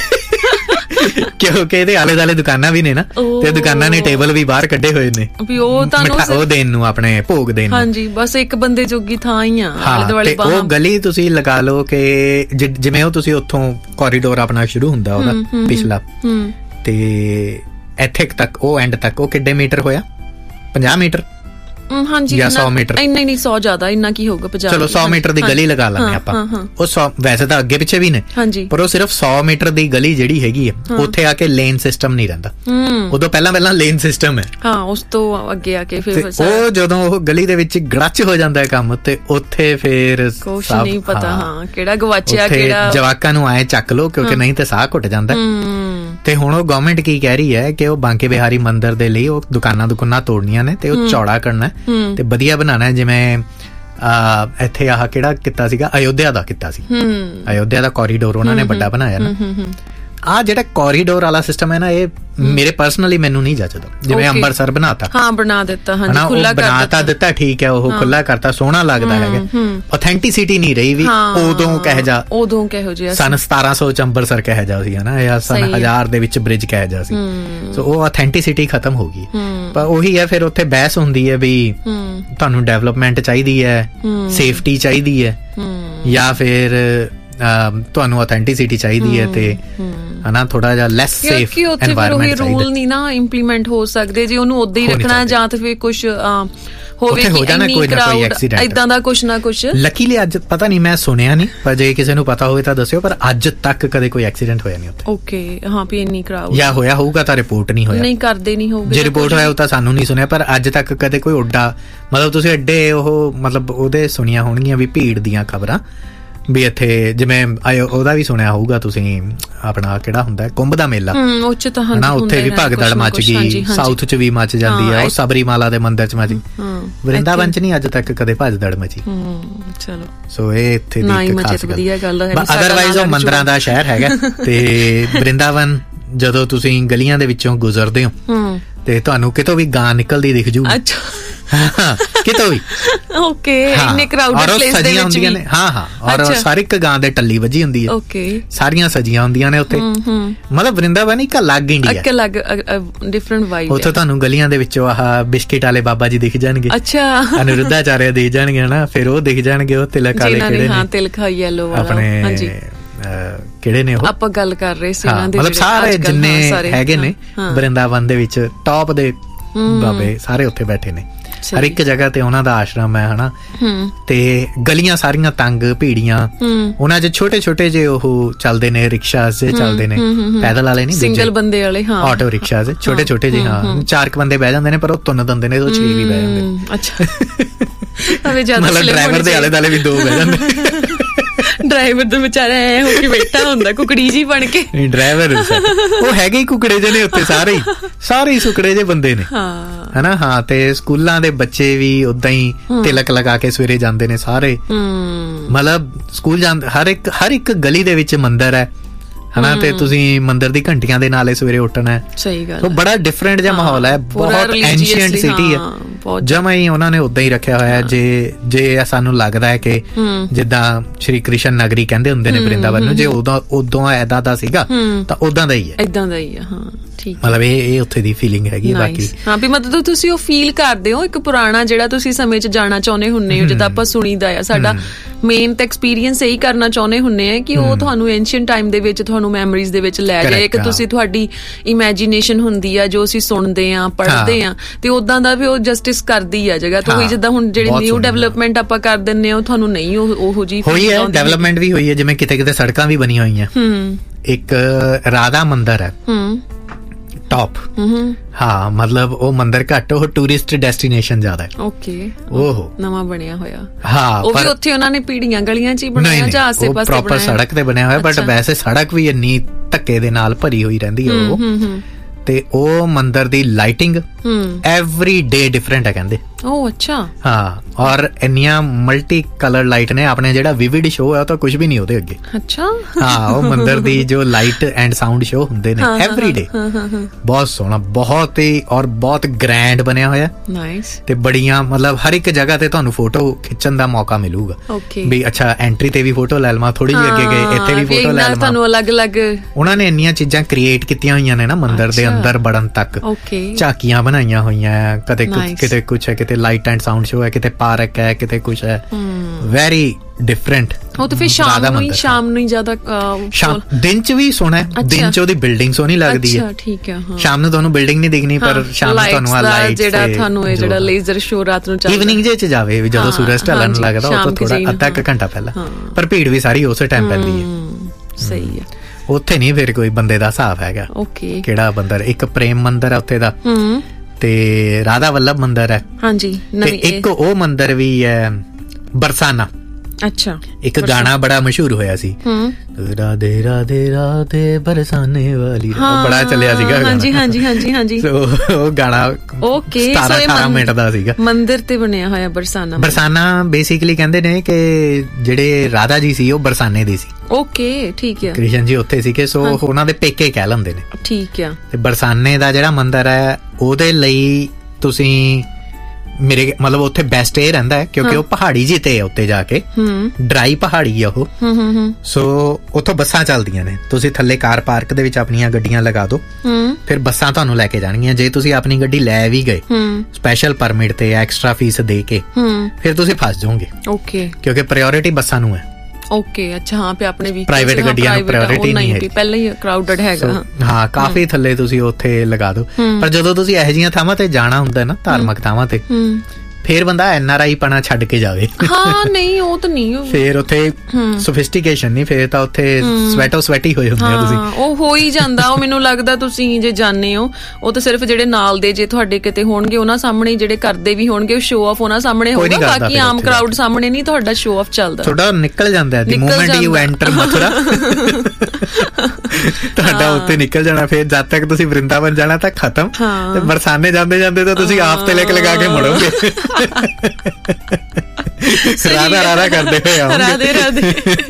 ਕਿਉਂਕਿ ਇਹਦੇ ਆਲੇ ਦੁਆਲੇ ਦੁਕਾਨਾਂ ਵੀ ਨੇ ਨਾ, ਤੇ ਦੁਕਾਨਾਂ ਨੇ ਟੇਬਲ ਵੀ ਬਾਹਰ ਕੱਢੇ ਹੋਏ ਨੇ ਵੀ ਉਹ ਦੇਣ ਨੂੰ, ਆਪਣੇ ਭੋਗ ਦੇਣ ਨੂੰ। ਹਾਂਜੀ, ਬਸ ਇੱਕ ਬੰਦੇ ਜੋਗੀ ਥਾਂ ਹੀ ਆ ਆਲੇ ਦੁਆਲੇ। ਉਹ ਗਲੀ ਤੁਸੀਂ ਲਗਾ ਲਓ ਕਿ ਜਿਵੇਂ ਉਹ ਤੁਸੀਂ ਉੱਥੋਂ ਕੋਰੀਡੋਰ ਆਪਣਾ ਸ਼ੁਰੂ ਹੁੰਦਾ ਉਹਦਾ ਪਿਛਲਾ, ਤੇ ਇੱਥੇ ਤੱਕ ਉਹ ਐਂਡ ਤੱਕ ਉਹ ਕਿੰਨੇ ਮੀਟਰ ਹੋਇਆ? 50 ਮੀਟਰ? ਹਾਂਜੀ, ਜਾਂ 100 ਮੀਟਰ? ਇੰਨਾ ਨਹੀਂ, 100 ਜ਼ਿਆਦਾ, ਇੰਨਾ ਕੀ ਹੋਊਗਾ, 50। ਚਲੋ 100 ਮੀਟਰ ਦੀ ਗਲੀ ਲਗਾ ਲੈਂਦੇ ਆਪਾਂ। ਉਹ 100 ਵੈਸੇ ਤਾਂ ਅੱਗੇ ਪਿੱਛੇ ਵੀ ਨੇ, ਪਰ ਉਹ ਸਿਰਫ 100 ਮੀਟਰ ਦੀ ਗਲੀ ਜਿਹੜੀ ਹੈਗੀ ਆ, ਉੱਥੇ ਆ ਕੇ ਲੇਨ ਸਿਸਟਮ ਨਹੀਂ ਰਹਿੰਦਾ। ਉਦੋਂ ਪਹਿਲਾਂ ਲੇਨ ਸਿਸਟਮ ਹੈ। ਹਾਂ, ਉਸ ਤੋਂ ਅੱਗੇ ਆ ਕੇ ਫਿਰ ਉਹ ਜਦੋਂ ਉਹ ਗਲੀ ਦੇ ਵਿੱਚ ਗੜਚ ਹੋ ਜਾਂਦਾ ਹੈ ਕੰਮ, ਤੇ ਉੱਥੇ ਫਿਰ ਕੁਛ ਨਹੀਂ ਪਤਾ ਹਾਂ ਕਿਹੜਾ ਗਵਾਚਿਆ, ਕਿਹੜਾ ਜਵਾਕਾਂ ਨੂੰ ਆਏ ਚੱਕ ਲੋ, ਕਿਉਂਕਿ ਨਹੀਂ ਤੇ ਸਾਹ ਘੁੱਟ ਜਾਂਦਾ। ਤੇ ਹੁਣ ਉਹ ਗਵਰਨਮੈਂਟ ਕੀ ਕਹਿ ਰਹੀ ਹੈ ਕਿ ਉਹ ਬਾਂਕੇ ਬਿਹਾਰੀ ਮੰਦਿਰ ਦੇ ਲਈ ਉਹ ਦੁਕਾਨਾਂ ਤੋੜਨੀਆਂ ਨੇ, ਤੇ ਉਹ ਚੌੜਾ ਕਰਨਾ ਤੇ ਵਧੀਆ ਬਣਾਉਣਾ। ਜਿਵੇਂ ਇੱਥੇ ਆਹ ਕਿਹੜਾ ਕੀਤਾ ਸੀਗਾ, ਅਯੋਧਿਆ ਦਾ ਕੀਤਾ ਸੀ, ਅਯੋਧਿਆ ਦਾ ਕੋਰੀਡੋਰ ਉਹਨਾਂ ਨੇ ਵੱਡਾ ਬਣਾਇਆ ਨਾ। ਆਹ ਜਿਹੜਾ ਕੋਰੀਡੋਰ ਵਾਲਾ ਸਿਸਟਮ ਹੈ ਨਾ, ਇਹ ਮੇਰੇ ਪਰਸਨਲੀ ਮੈਨੂੰ ਨਹੀਂ ਜੱਚਦਾ। ਜਿਵੇਂ ਅੰਮ੍ਰਿਤਸਰ ਬਣਾਤਾ, ਬਣਾ ਦਿੱਤਾ, ਖੁੱਲਾ ਬਣਾਤਾ ਦਿੱਤਾ, ਠੀਕ ਹੈ, ਉਹ ਖੁੱਲਾ ਕਰਤਾ, ਸੋਹਣਾ ਲੱਗਦਾ ਹੈਗਾ। ਆਥੈਂਟਿਸਿਟੀ ਨਹੀਂ ਰਹੀ ਵੀ ਉਦੋਂ ਕਿਹੋ ਜਿਹਾ ਸਨ 1700 ਚ ਅੰਮ੍ਰਿਤਸਰ ਕਿਹੋ ਜਿਹਾ ਸੀ ਹਨਾ, ਜਾਂ ਸਨ 1000 ਦੇ ਵਿੱਚ ਬ੍ਰਿਜ ਕਿਹੋ ਜਿਹਾ ਸੀ। ਸੋ ਉਹ ਆਥੈਂਟਿਸਿਟੀ ਖਤਮ ਹੋ ਗਈ। ਪਰ ਉਹੀ ਹੈ, ਫਿਰ ਉੱਥੇ ਬਹਿਸ ਹੁੰਦੀ ਹੈ ਵੀ ਤੁਹਾਨੂੰ ਡਿਵੈਲਪਮੈਂਟ ਚਾਹੀਦੀ ਹੈ, ਸੇਫਟੀ ਚਾਹੀਦੀ ਹੈ, ਜਾਂ ਫਿਰ ਤੁਹਾਨੂੰ ਆਥੈਂਟਿਸਿਟੀ ਚਾਹੀਦੀ ਹੈ, ਤੇ ਹਨਾ ਥੋੜਾ ਜਿਹਾ ਲੈਸ ਸੇਫ ਐਨਵਾਇਰਨਮੈਂਟ ਚਾਹੀਦਾ। ਰੂਲ ਨਹੀਂ ਨਾ ਇੰਪਲੀਮੈਂਟ ਹੋ ਸਕਦੇ ਜੇ ਉਹਨੂੰ ਉਦਾਂ ਹੀ ਰੱਖਣਾ, ਜਾਂ ਤੇ ਫਿਰ ਕੁਝ ਹੋਵੇ ਕਿ ਇੰਨੀ ਕਰਾਊਡ ਇਦਾਂ ਦਾ ਕੁਝ ਨਾ ਕੁਝ। ਲੱਕੀਲੀ ਅੱਜ ਪਤਾ ਨਹੀਂ, ਮੈਂ ਸੁਣਿਆ ਨਹੀਂ, ਪਰ ਜੇ ਕਿਸੇ ਨੂੰ ਪਤਾ ਹੋਵੇ ਤਾਂ ਦੱਸਿਓ, ਪਰ ਅੱਜ ਤੱਕ ਕਦੇ ਕੋਈ ਐਕਸੀਡੈਂਟ ਹੋਇਆ ਨਹੀਂ ਉੱਥੇ। ਓਕੇ, ਹਾਂ, ਵੀ ਇੰਨੀ ਕਰਾਊਡ ਜਾਂ ਹੋਇਆ ਹੋਊਗਾ ਤਾਂ ਰਿਪੋਰਟ ਨਹੀਂ ਹੋਇਆ, ਨਹੀਂ ਕਰਦੇ ਨਹੀਂ ਹੋਊਗਾ। ਜੇ ਰਿਪੋਰਟ ਹੋਇਆ ਉਹ ਤਾਂ ਸਾਨੂੰ ਨਹੀਂ ਸੁਣਿਆ, ਪਰ ਅੱਜ ਤੱਕ ਕਦੇ ਕੋਈ ਉੱਡਾ, ਮਤਲਬ ਤੁਸੀਂ ਐਡੇ ਉਹ ਮਤਲਬ ਉਹਦੇ ਸੁਣੀਆਂ ਹੋਣਗੀਆਂ ਵੀ ਭੀੜ ਦੀਆਂ ਖਬਰਾਂ, ਵੀ ਇੱਥੇ ਜਿਵੇਂ ਉਹਦਾ ਵੀ ਸੁਣਿਆ ਹੋਊਗਾ ਤੁਸੀਂ, ਆਪਣਾ ਕਿਹੜਾ ਹੁੰਦਾ ਕੁੰਭ ਦਾ ਮੇਲਾ, ਉੱਥੇ ਵੀ ਭਗਦੜ ਮਚ ਗਈ, ਸਾਊਥ ਚ ਵੀ ਮਚ ਜਾਂਦੀ ਹੈ, ਉਹ ਸਬਰੀਮਾਲਾ ਦੇ ਮੰਦਿਰ ਚ ਮਚੀ, ਵਰਿੰਦਾਵਨ ਚ ਨਹੀਂ ਅੱਜ ਤੱਕ ਕਦੇ ਭਗਦੜ ਮਚੀ। ਚਲੋ, ਸੋ ਇਹ ਇੱਥੇ ਦੀ ਖਾਸ ਗੱਲ ਹੈ। ਅਦਰਵਾਈਜ਼ ਉਹ ਮੰਦਿਰਾਂ ਦਾ ਸ਼ਹਿਰ ਹੈਗਾ। ਤੇ ਵਰਿੰਦਾਵਨ ਜਦੋਂ ਤੁਸੀਂ ਗਲੀਆਂ ਦੇ ਵਿੱਚੋਂ ਗੁਜ਼ਰਦੇ ਹੋ ਤੇ ਤੁਹਾਨੂੰ ਕਿਤੋਂ ਵੀ ਗਾਂ ਨਿਕਲਦੀ ਦਿਖ ਜੂ। ਕਿਤੋਂ ਵੀ। ਓਕੇ, ਇੰਨੇ ਕਰਾਊਡਡ ਪਲੇਸ ਦੇ ਵਿੱਚ ਵੀ। ਹਾਂ, ਔਰ ਸਾਰੀ ਇੱਕ ਗਾਂ ਦੇ ਟੱਲੀ ਵੱਜੀ ਹੁੰਦੀ ਹੈ। ਓਕੇ, ਸਾਰੀਆਂ ਸਜੀਆਂ ਹੁੰਦੀਆਂ ਨੇ ਉੱਥੇ। ਮਤਲਬ ਵਰਿੰਦਾਵਨ ਇੱਕ ਅਲੱਗ ਇੰਡੀਆ, ਇੱਕ ਅਲੱਗ ਡਿਫਰੈਂਟ ਵਾਈਬ। ਉੱਥੇ ਤੁਹਾਨੂੰ ਗਲੀਆਂ ਦੇ ਵਿੱਚੋਂ ਆਹ ਬਿਸਕਿਟ ਵਾਲੇ ਬਾਬਾ ਜੀ ਦਿਖ ਜਾਣਗੇ। ਅੱਛਾ, ਅਨੁਰੁੱਧਾਚਾਰਿਆ ਦਿਖ ਜਾਣਗੇ ਹਨਾ, ਫਿਰ ਉਹ ਦਿਖ ਜਾਣਗੇ ਉਹ ਤਿਲਕ ਵਾਲੇ ਕਿਹੜੇ ਨੇ, ਤਿਲਕ ਯੈਲੋ ਵਾਲਾ ਆਪਣੇ ਕਿਹੜੇ ਨੇ ਉਹ ਆਪਾਂ ਗੱਲ ਕਰ ਰਹੇ ਸੀ ਉਹਨਾਂ ਦੇ। ਮਤਲਬ ਸਾਰੇ ਜਿੰਨੇ ਹੈਗੇ ਨੇ ਵਰਿੰਦਾਵਨ ਦੇ ਵਿੱਚ ਟੌਪ ਦੇ ਬਾਬੇ ਸਾਰੇ ਉੱਥੇ ਬੈਠੇ ਨੇ। ਹਰ ਇੱਕ ਜਗ੍ਹਾ ਤੇ ਉਹਨਾਂ ਦਾ ਆਸ਼ਰਮ ਹੈ ਹਨਾ। ਤੇ ਗਲੀਆਂ ਸਾਰੀਆਂ ਤੰਗ ਭੀੜੀਆਂ, ਉਹਨਾਂ 'ਚ ਛੋਟੇ ਛੋਟੇ ਜਿਹੇ ਉਹ ਚੱਲਦੇ ਨੇ, ਰਿਕਸ਼ਾ ਜੇ ਚੱਲਦੇ ਨੇ, ਪੈਦਲ ਵਾਲੇ ਨਹੀਂ, ਸਿੰਗਲ ਬੰਦੇ ਵਾਲੇ, ਆਟੋ ਰਿਕਸ਼ਾ ਜੇ ਛੋਟੇ ਛੋਟੇ ਜਿਹੇ। ਹਾਂ, 4 ਬੰਦੇ ਬਹਿ ਜਾਂਦੇ ਨੇ, ਪਰ ਉਹ ਤੁੰਨ ਦਿੰਦੇ ਨੇ, 6 ਵੀ ਬਹਿ ਜਾਂਦੇ ਨੇ। ਅੱਛਾ, ਮਤਲਬ ਡਰਾਈਵਰ ਦੇ ਆਲੇ ਦੁਆਲੇ ਵੀ 2 ਬਹਿ ਜਾਂਦੇ। ਡਰਾਈਵਰ ਤਾਂ ਵਿਚਾਰਾ ਐ ਹੋ ਕੇ ਬੈਠਾ ਹੁੰਦਾ ਕੁਕੜੀ ਜੀ ਬਣ ਕੇ। ਨਹੀਂ, ਡਰਾਈਵਰ ਉਹ ਹੈਗੇ ਹੀ ਕੁਕੜੇ ਜੇ ਨੇ ਉੱਥੇ, ਸਾਰੇ ਹੀ ਸੁਕੜੇ ਜੇ ਬੰਦੇ ਨੇ ਹਨਾ। ਹਾਂ, ਤੇ ਸਕੂਲਾਂ ਦੇ ਬੱਚੇ ਵੀ ਓਦਾਂ ਹੀ ਤਿਲਕ ਲਗਾ ਕੇ ਸਵੇਰੇ ਜਾਂਦੇ ਨੇ ਸਾਰੇ। ਮਤਲਬ ਸਕੂਲ ਜਾਂਦੇ, ਹਰ ਇੱਕ ਗਲੀ ਦੇ ਵਿੱਚ ਮੰਦਿਰ ਹੈ ਹਨਾ, ਤੇ ਤੁਸੀਂ ਮੰਦਿਰ ਦੀ ਘੰਟੀਆਂ ਦੇ ਨਾਲ ਸਵੇਰੇ ਉੱਠਣਾ। ਸਹੀ ਗੱਲ, ਬੜਾ ਡਿਫਰੈਂਟ ਜਿਹਾ ਮਾਹੌਲ ਹੈ, ਬਹੁਤ ਐਂਸ਼ੀਐਂਟ ਸਿਟੀ ਹੈ ਜਮਾਂ ਹੀ। ਉਹਨਾਂ ਨੇ ਓਦਾਂ ਹੀ ਰੱਖਿਆ ਹੋਇਆ। ਜੇ ਸਾਨੂੰ ਲੱਗਦਾ ਹੈ ਕਿ ਜਿੱਦਾਂ ਸ਼੍ਰੀ ਕ੍ਰਿਸ਼ਨ ਨਗਰੀ ਕਹਿੰਦੇ ਹੁੰਦੇ ਨੇ ਵਰਿੰਦਾਵਨ ਨੂੰ, ਜੇ ਉਦੋਂ ਏਦਾਂ ਦਾ ਸੀਗਾ ਤਾਂ ਓਦਾਂ ਦਾ ਹੀ ਹੈ, ਏਦਾਂ ਦਾ ਹੀ ਹੈ। ਹਾਂ, ਠੀਕ, ਮਤਲਬ ਇਹ ਉੱਥੇ ਦੀ ਫੀਲਿੰਗ ਹੈਗੀ। ਬਾਕੀ ਹਾਂ, ਵੀ ਮਤਲਬ ਤੁਸੀਂ ਉਹ ਫੀਲ ਕਰਦੇ ਹੋ ਇੱਕ ਪੁਰਾਣਾ ਜਿਹੜਾ ਤੁਸੀਂ ਸਮੇਂ 'ਚ ਜਾਣਾ ਚਾਹੁੰਦੇ ਹੁੰਦੇ ਹੋ। ਜਿੱਦਾਂ ਆਪਾਂ ਸੁਣੀਦਾ ਆ, ਸਾਡਾ ਮੇਨ ਤਾਂ ਐਕਸਪੀਰੀਅੰਸ ਇਹੀ ਕਰਨਾ ਚਾਹੁੰਦੇ ਹੁੰਦੇ ਆ ਕਿ ਉਹ ਤੁਹਾਨੂੰ ਐਂਸ਼ੀਅੰਟ ਟਾਈਮ ਦੇ ਵਿੱਚ ਤੁਹਾਨੂੰ ਮੈਮਰੀਜ਼ ਦੇ ਵਿੱਚ ਲੈ ਜਾਏ। ਇੱਕ ਤੁਸੀਂ ਤੁਹਾਡੀ ਇਮੈਜੀਨੇਸ਼ਨ ਹੁੰਦੀ ਆ ਜੋ ਅਸੀਂ ਸੁਣਦੇ ਆ, ਪੜ੍ਹਦੇ ਆ, ਤੇ ਉਦਾਂ ਦਾ ਵੀ ਉਹ ਜਸਟਿਸ ਕਰਦੀ ਆ ਜਗ੍ਹਾ ਤੋਂ। ਜਿੱਦਾਂ ਹੁਣ ਜਿਹੜੀ ਨਿਊ ਡਿਵੈਲਪਮੈਂਟ ਆਪਾਂ ਕਰ ਦਿੰਦੇ ਆ, ਉਹ ਤੁਹਾਨੂੰ ਨਹੀਂ ਉਹੋ ਜਿਹੀ ਹੋਈ ਹੈ। ਡਿਵੈਲਪਮੈਂਟ ਵੀ ਹੋਈ ਹੈ, ਜਿਵੇਂ ਕਿਤੇ ਕਿਤੇ ਸੜਕਾਂ ਵੀ ਬਣੀਆਂ ਹੋਈਆਂ। ਇੱਕ ਰਾਧਾ ਮੰਦਿਰ ਹੈ ਟੌਪ। ਹਾਂ, ਮਤਲਬ ਉਹ ਮੰਦਿਰ ਘੱਟ, ਉਹ ਟੂਰਿਸਟ ਡੈਸਟੀਨੇਸ਼ਨ ਜ਼ਿਆਦਾ ਹੈ। ਓਕੇ, ਉਹ ਨਵਾਂ ਬਣਿਆ ਹੋਇਆ। ਹਾਂ, ਉਹ ਵੀ ਉੱਥੇ ਉਹਨਾਂ ਨੇ ਪੀੜੀਆਂ ਗਲੀਆਂ 'ਚ ਹੀ ਬਣਾਇਆ ਜਾਂ ਆਸੇ-ਪਾਸੇ ਪ੍ਰੋਪਰ ਸੜਕ ਤੇ ਬਣਿਆ ਹੋਇਆ। ਬਟ ਵੈਸੇ ਸੜਕ ਵੀ ਇੰਨੀ ਧੱਕੇ ਦੇ ਨਾਲ ਭਰੀ ਹੋਈ ਰਹਿੰਦੀ ਹੈ ਉਹ। ਤੇ ਉਹ ਮੰਦਿਰ ਦੀ ਲਾਈਟਿੰਗ ਐਵਰੀ ਡੇ ਡਿਫਰੈਂਟ ਹੈ ਕਹਿੰਦੇ। ਓ ਅੱਛਾ। ਹਾਂ, ਔਰ ਇੰਨੀਆਂ ਮਲਟੀ ਕਲਰ ਲਾਈਟ ਨੇ, ਆਪਣੇ ਜਿਹੜਾ ਵਿਵਿਡ ਸ਼ੋਅ ਹੈ ਉਹ ਤਾਂ ਕੁਝ ਵੀ ਨਹੀਂ ਉਹਦੇ ਅੱਗੇ। ਅੱਛਾ। ਹਾਂ, ਉਹ ਮੰਦਿਰ ਦੀ ਜੋ ਲਾਈਟ ਐਂਡ ਸਾਊਂਡ ਸ਼ੋਅ ਹੁੰਦੇ ਨੇ ਐਵਰੀਡੇ, ਬਹੁਤ ਸੋਹਣਾ, ਬਹੁਤ ਹੀ ਔਰ ਬਹੁਤ ਗ੍ਰੈਂਡ ਬਣਿਆ ਹੋਇਆ। ਨਾਈਸ। ਤੇ ਬੜੀਆਂ ਮਤਲਬ ਹਰ ਇੱਕ ਜਗ੍ਹਾ ਤੇ ਤੁਹਾਨੂੰ ਫੋਟੋ ਖਿੱਚਣ ਦਾ ਮੌਕਾ ਮਿਲੂਗਾ ਵੀ ਅੱਛਾ ਐਂਟਰੀ ਤੇ ਵੀ ਫੋਟੋ ਲੈ ਲਵਾਂ, ਥੋੜੀ ਜਿਹੀ ਅੱਗੇ ਗਏ ਇੱਥੇ ਵੀ ਫੋਟੋ ਲੈ ਲਵਾਂ। ਤੁਹਾਨੂੰ ਅਲੱਗ-ਅਲੱਗ ਉਹਨਾਂ ਨੇ ਇੰਨੀਆਂ ਚੀਜ਼ਾਂ ਕ੍ਰੀਏਟ ਕੀਤੀਆਂ ਹੋਈਆਂ ਨੇ ਨਾ ਮੰਦਿਰ ਦੇ ਅੰਦਰ ਵੜਨ ਤੱਕ। ਝਾਕੀਆਂ ਬਣਾਈਆਂ ਹੋਈਆਂ, ਕਦੇ ਕਿਤੇ ਕੁਛ ਹੈ, ਕਿਤੇ ਲਾਈਟ ਐਂਡ ਸਾਊਂਡ ਸ਼ੋਅ ਹੈ, ਕਿਤੇ ਪਾਰਕ ਹੈ, ਕਿਤੇ ਕੁਛ ਹੈ। Very different. ਉਹ ਤਾਂ ਫਿਰ ਸ਼ਾਮ ਨੂੰ ਹੀ ਜ਼ਿਆਦਾ, ਦਿਨ ਚ ਵੀ ਸੋਹਣਾ ਹੈ, ਦਿਨ ਚ ਉਹਦੀ ਬਿਲਡਿੰਗ ਸੋਹਣੀ ਲੱਗਦੀ ਹੈ। ਠੀਕ ਹੈ। ਸ਼ਾਮ ਨੂੰ ਤੁਹਾਨੂੰ ਬਿਲਡਿੰਗ ਨਹੀਂ ਦਿਖਣੀ, ਪਰ ਸ਼ਾਮ ਨੂੰ ਤੁਹਾਨੂੰ ਆ ਲਾਈਟ ਜਿਹੜਾ ਤੁਹਾਨੂੰ ਇਹ ਜਿਹੜਾ ਲੇਜ਼ਰ ਸ਼ੋਅ ਰਾਤ ਨੂੰ ਚੱਲਦਾ, ਈਵਨਿੰਗ ਜੇ ਚ ਜਾਵੇ ਵੀ ਜਦੋਂ ਸੂਰਜ ਢਲਣ ਲੱਗਦਾ ਉਹ ਤੋਂ ਥੋੜਾ ਅੱਧਾ ਕੁ ਘੰਟਾ ਪਹਿਲਾਂ, ਪਰ ਭੀੜ ਵੀ ਸਾਰੀ ਉਸੇ ਟਾਈਮ ਪੈਂਦੀ ਹੈ। ਸਹੀ ਹੈ। ਉੱਥੇ ਨਹੀਂ ਫਿਰ ਕੋਈ ਬੰਦੇ ਦਾ ਹਿਸਾਬ ਹੈਗਾ ਕਿਹੜਾ ਮੰਦਿਰ। ਇੱਕ ਪ੍ਰੇਮ ਮੰਦਿਰ ਹੈ ਉੱਥੇ ਦਾ, ਤੇ ਰਾਧਾ ਵੱਲਭ ਮੰਦਿਰ ਹੈ। ਹਾਂਜੀ। ਤੇ ਇੱਕ ਉਹ ਮੰਦਿਰ ਵੀ ਹੈ ਬਰਸਾਨਾ। ਅੱਛਾ। ਇੱਕ ਗਾਣਾ ਬੜਾ ਮਸ਼ਹੂਰ ਹੋਇਆ ਸੀ, ਰਾਧੇ ਰਾਧੇ ਰਾਧੇ ਬਰਸਾਨੇ ਵਾਲੀ, ਬੜਾ ਚੱਲਿਆ ਸੀਗਾ। ਹਾਂਜੀ ਹਾਂਜੀ ਹਾਂਜੀ ਹਾਂਜੀ। ਉਹ ਗਾਣਾ 17-18 ਮਿੰਟ ਦਾ ਸੀਗਾ। ਮੰਦਿਰ ਤੇ ਬਣਿਆ ਹੋਇਆ ਬਰਸਾਨਾ। ਬਰਸਾਨਾ ਬੇਸਿਕਲੀ ਕਹਿੰਦੇ ਨੇ ਕਿ ਜਿਹੜੇ ਰਾਧਾ ਜੀ ਸੀ ਉਹ ਬਰਸਾਨੇ ਦੇ ਸੀ। ਓਕੇ, ਠੀਕ ਹੈ। ਕ੍ਰਿਸ਼ਨ ਜੀ ਉੱਥੇ ਸੀਗੇ, ਸੋ ਉਹਨਾਂ ਦੇ ਪੇਕੇ ਕਹਿ ਲੈਂਦੇ ਨੇ। ਠੀਕ ਆ। ਤੇ ਬਰਸਾਨੇ ਦਾ ਜਿਹੜਾ ਮੰਦਿਰ ਹੈ ਉਹਦੇ ਲਈ ਤੁਸੀਂ ਮੇਰੇ ਮਤਲਬ ਉੱਥੇ ਬੈਸਟ ਇਹ ਰਹਿੰਦਾ ਹੈ ਕਿਉਂਕਿ ਉਹ ਪਹਾੜੀ ਜੀ ਤੇ ਉੱਤੇ ਜਾ ਕੇ, ਡਰਾਈ ਪਹਾੜੀ ਆ ਉਹ। ਸੋ ਉੱਥੋਂ ਬੱਸਾਂ ਚੱਲਦੀਆਂ ਨੇ, ਤੁਸੀਂ ਥੱਲੇ ਕਾਰ ਪਾਰਕ ਦੇ ਵਿੱਚ ਆਪਣੀਆਂ ਗੱਡੀਆਂ ਲਗਾ ਦਿਓ, ਫਿਰ ਬੱਸਾਂ ਤੁਹਾਨੂੰ ਲੈ ਕੇ ਜਾਣਗੀਆਂ। ਜੇ ਤੁਸੀਂ ਆਪਣੀ ਗੱਡੀ ਲੈ ਵੀ ਗਏ ਸਪੈਸ਼ਲ ਪਰਮਿਟ ਤੇ ਐਕਸਟਰਾ ਫੀਸ ਦੇ ਕੇ, ਫਿਰ ਤੁਸੀਂ ਫਸ ਜਾਓਗੇ। ਓਕੇ। ਕਿਉਂਕਿ ਪ੍ਰਾਇੋਰਿਟੀ ਬੱਸਾਂ ਨੂੰ ਹੈ। ਓਕੇ, ਅੱਛਾ। ਹਾਂ, ਤੇ ਆਪਣੇ ਵੀ ਪ੍ਰਾਈਵੇਟ ਗੱਡੀਆਂ ਨੂੰ ਪ੍ਰਾਇੋਰਿਟੀ ਨਹੀਂ ਹੈ, ਪਹਿਲਾਂ ਹੀ ਕਰਾਊਡਡ ਹੈਗਾ। ਹਾਂ, ਕਾਫੀ ਥੱਲੇ ਤੁਸੀਂ ਉੱਥੇ ਲਗਾ ਦਿਓ। ਪਰ ਜਦੋਂ ਤੁਸੀਂ ਇਹੋ ਜਿਹੀਆਂ ਥਾਵਾਂ ਤੇ ਜਾਣਾ ਹੁੰਦਾ ਨਾ, ਧਾਰਮਿਕ ਥਾਵਾਂ ਤੇ, ਫੇਰ ਬੰਦਾ NRI ਪਣਾ ਛੱਡ ਕੇ ਜਾਵੇ। ਹਾਂ, ਨਹੀਂ ਉਹ ਤਾਂ ਨਹੀਂ, ਫੇਰ ਉੱਥੇ ਸੋਫਿਸਟੀਕੇਸ਼ਨ ਨਹੀਂ, ਫੇਰ ਤਾਂ ਉੱਥੇ ਸਵੈਟੀ ਹੋਏ ਹੁੰਦੇ ਆ ਤੁਸੀਂ। ਉਹ ਹੋ ਹੀ ਜਾਂਦਾ। ਉਹ ਮੈਨੂੰ ਲੱਗਦਾ ਤੁਸੀਂ ਜੇ ਜਾਣੇ ਹੋ, ਉਹ ਤਾਂ ਸਿਰਫ ਜਿਹੜੇ ਨਾਲ ਦੇ ਜੇ ਤੁਹਾਡੇ ਕਿਤੇ ਹੋਣਗੇ ਉਹਨਾਂ ਸਾਹਮਣੇ, ਜਿਹੜੇ ਕਰਦੇ ਵੀ ਹੋਣਗੇ ਉਹ ਸ਼ੋਅ ਆਫ ਉਹਨਾਂ ਸਾਹਮਣੇ ਹੋਊਗਾ, ਬਾਕੀ ਆਮ ਕਰਾਊਡ ਸਾਹਮਣੇ ਨਹੀਂ ਤੁਹਾਡਾ ਸ਼ੋਅ ਆਫ ਚੱਲਦਾ। ਤੁਹਾਡਾ ਨਿਕਲ ਜਾਂਦਾ ਦੀ ਮੂਮੈਂਟ ਯੂ ਐਂਟਰ ਮਥੁਰਾ, ਤੁਹਾਡਾ ਉੱਤੇ ਨਿਕਲ ਜਾਣਾ। ਫੇਰ ਜਦ ਤੱਕ ਤੁਸੀਂ ਵਰਿੰਦਾਵਨ ਜਾਣਾ ਤਾਂ ਖਤਮ, ਤੇ ਬਰਸਾਨੇ ਜਾਂਦੇ ਜਾਂਦੇ ਤਾਂ ਤੁਸੀਂ ਆਪ ਤੇ ਲਗਾ ਕੇ ਮੁੜੋਗੇ। ਰਾਧਾ ਰਾਧਾ ਕਰਦੇ ਹੋਏ ਆਉਂਗੇ। ਰਾਧੇ ਰਾਧੇ।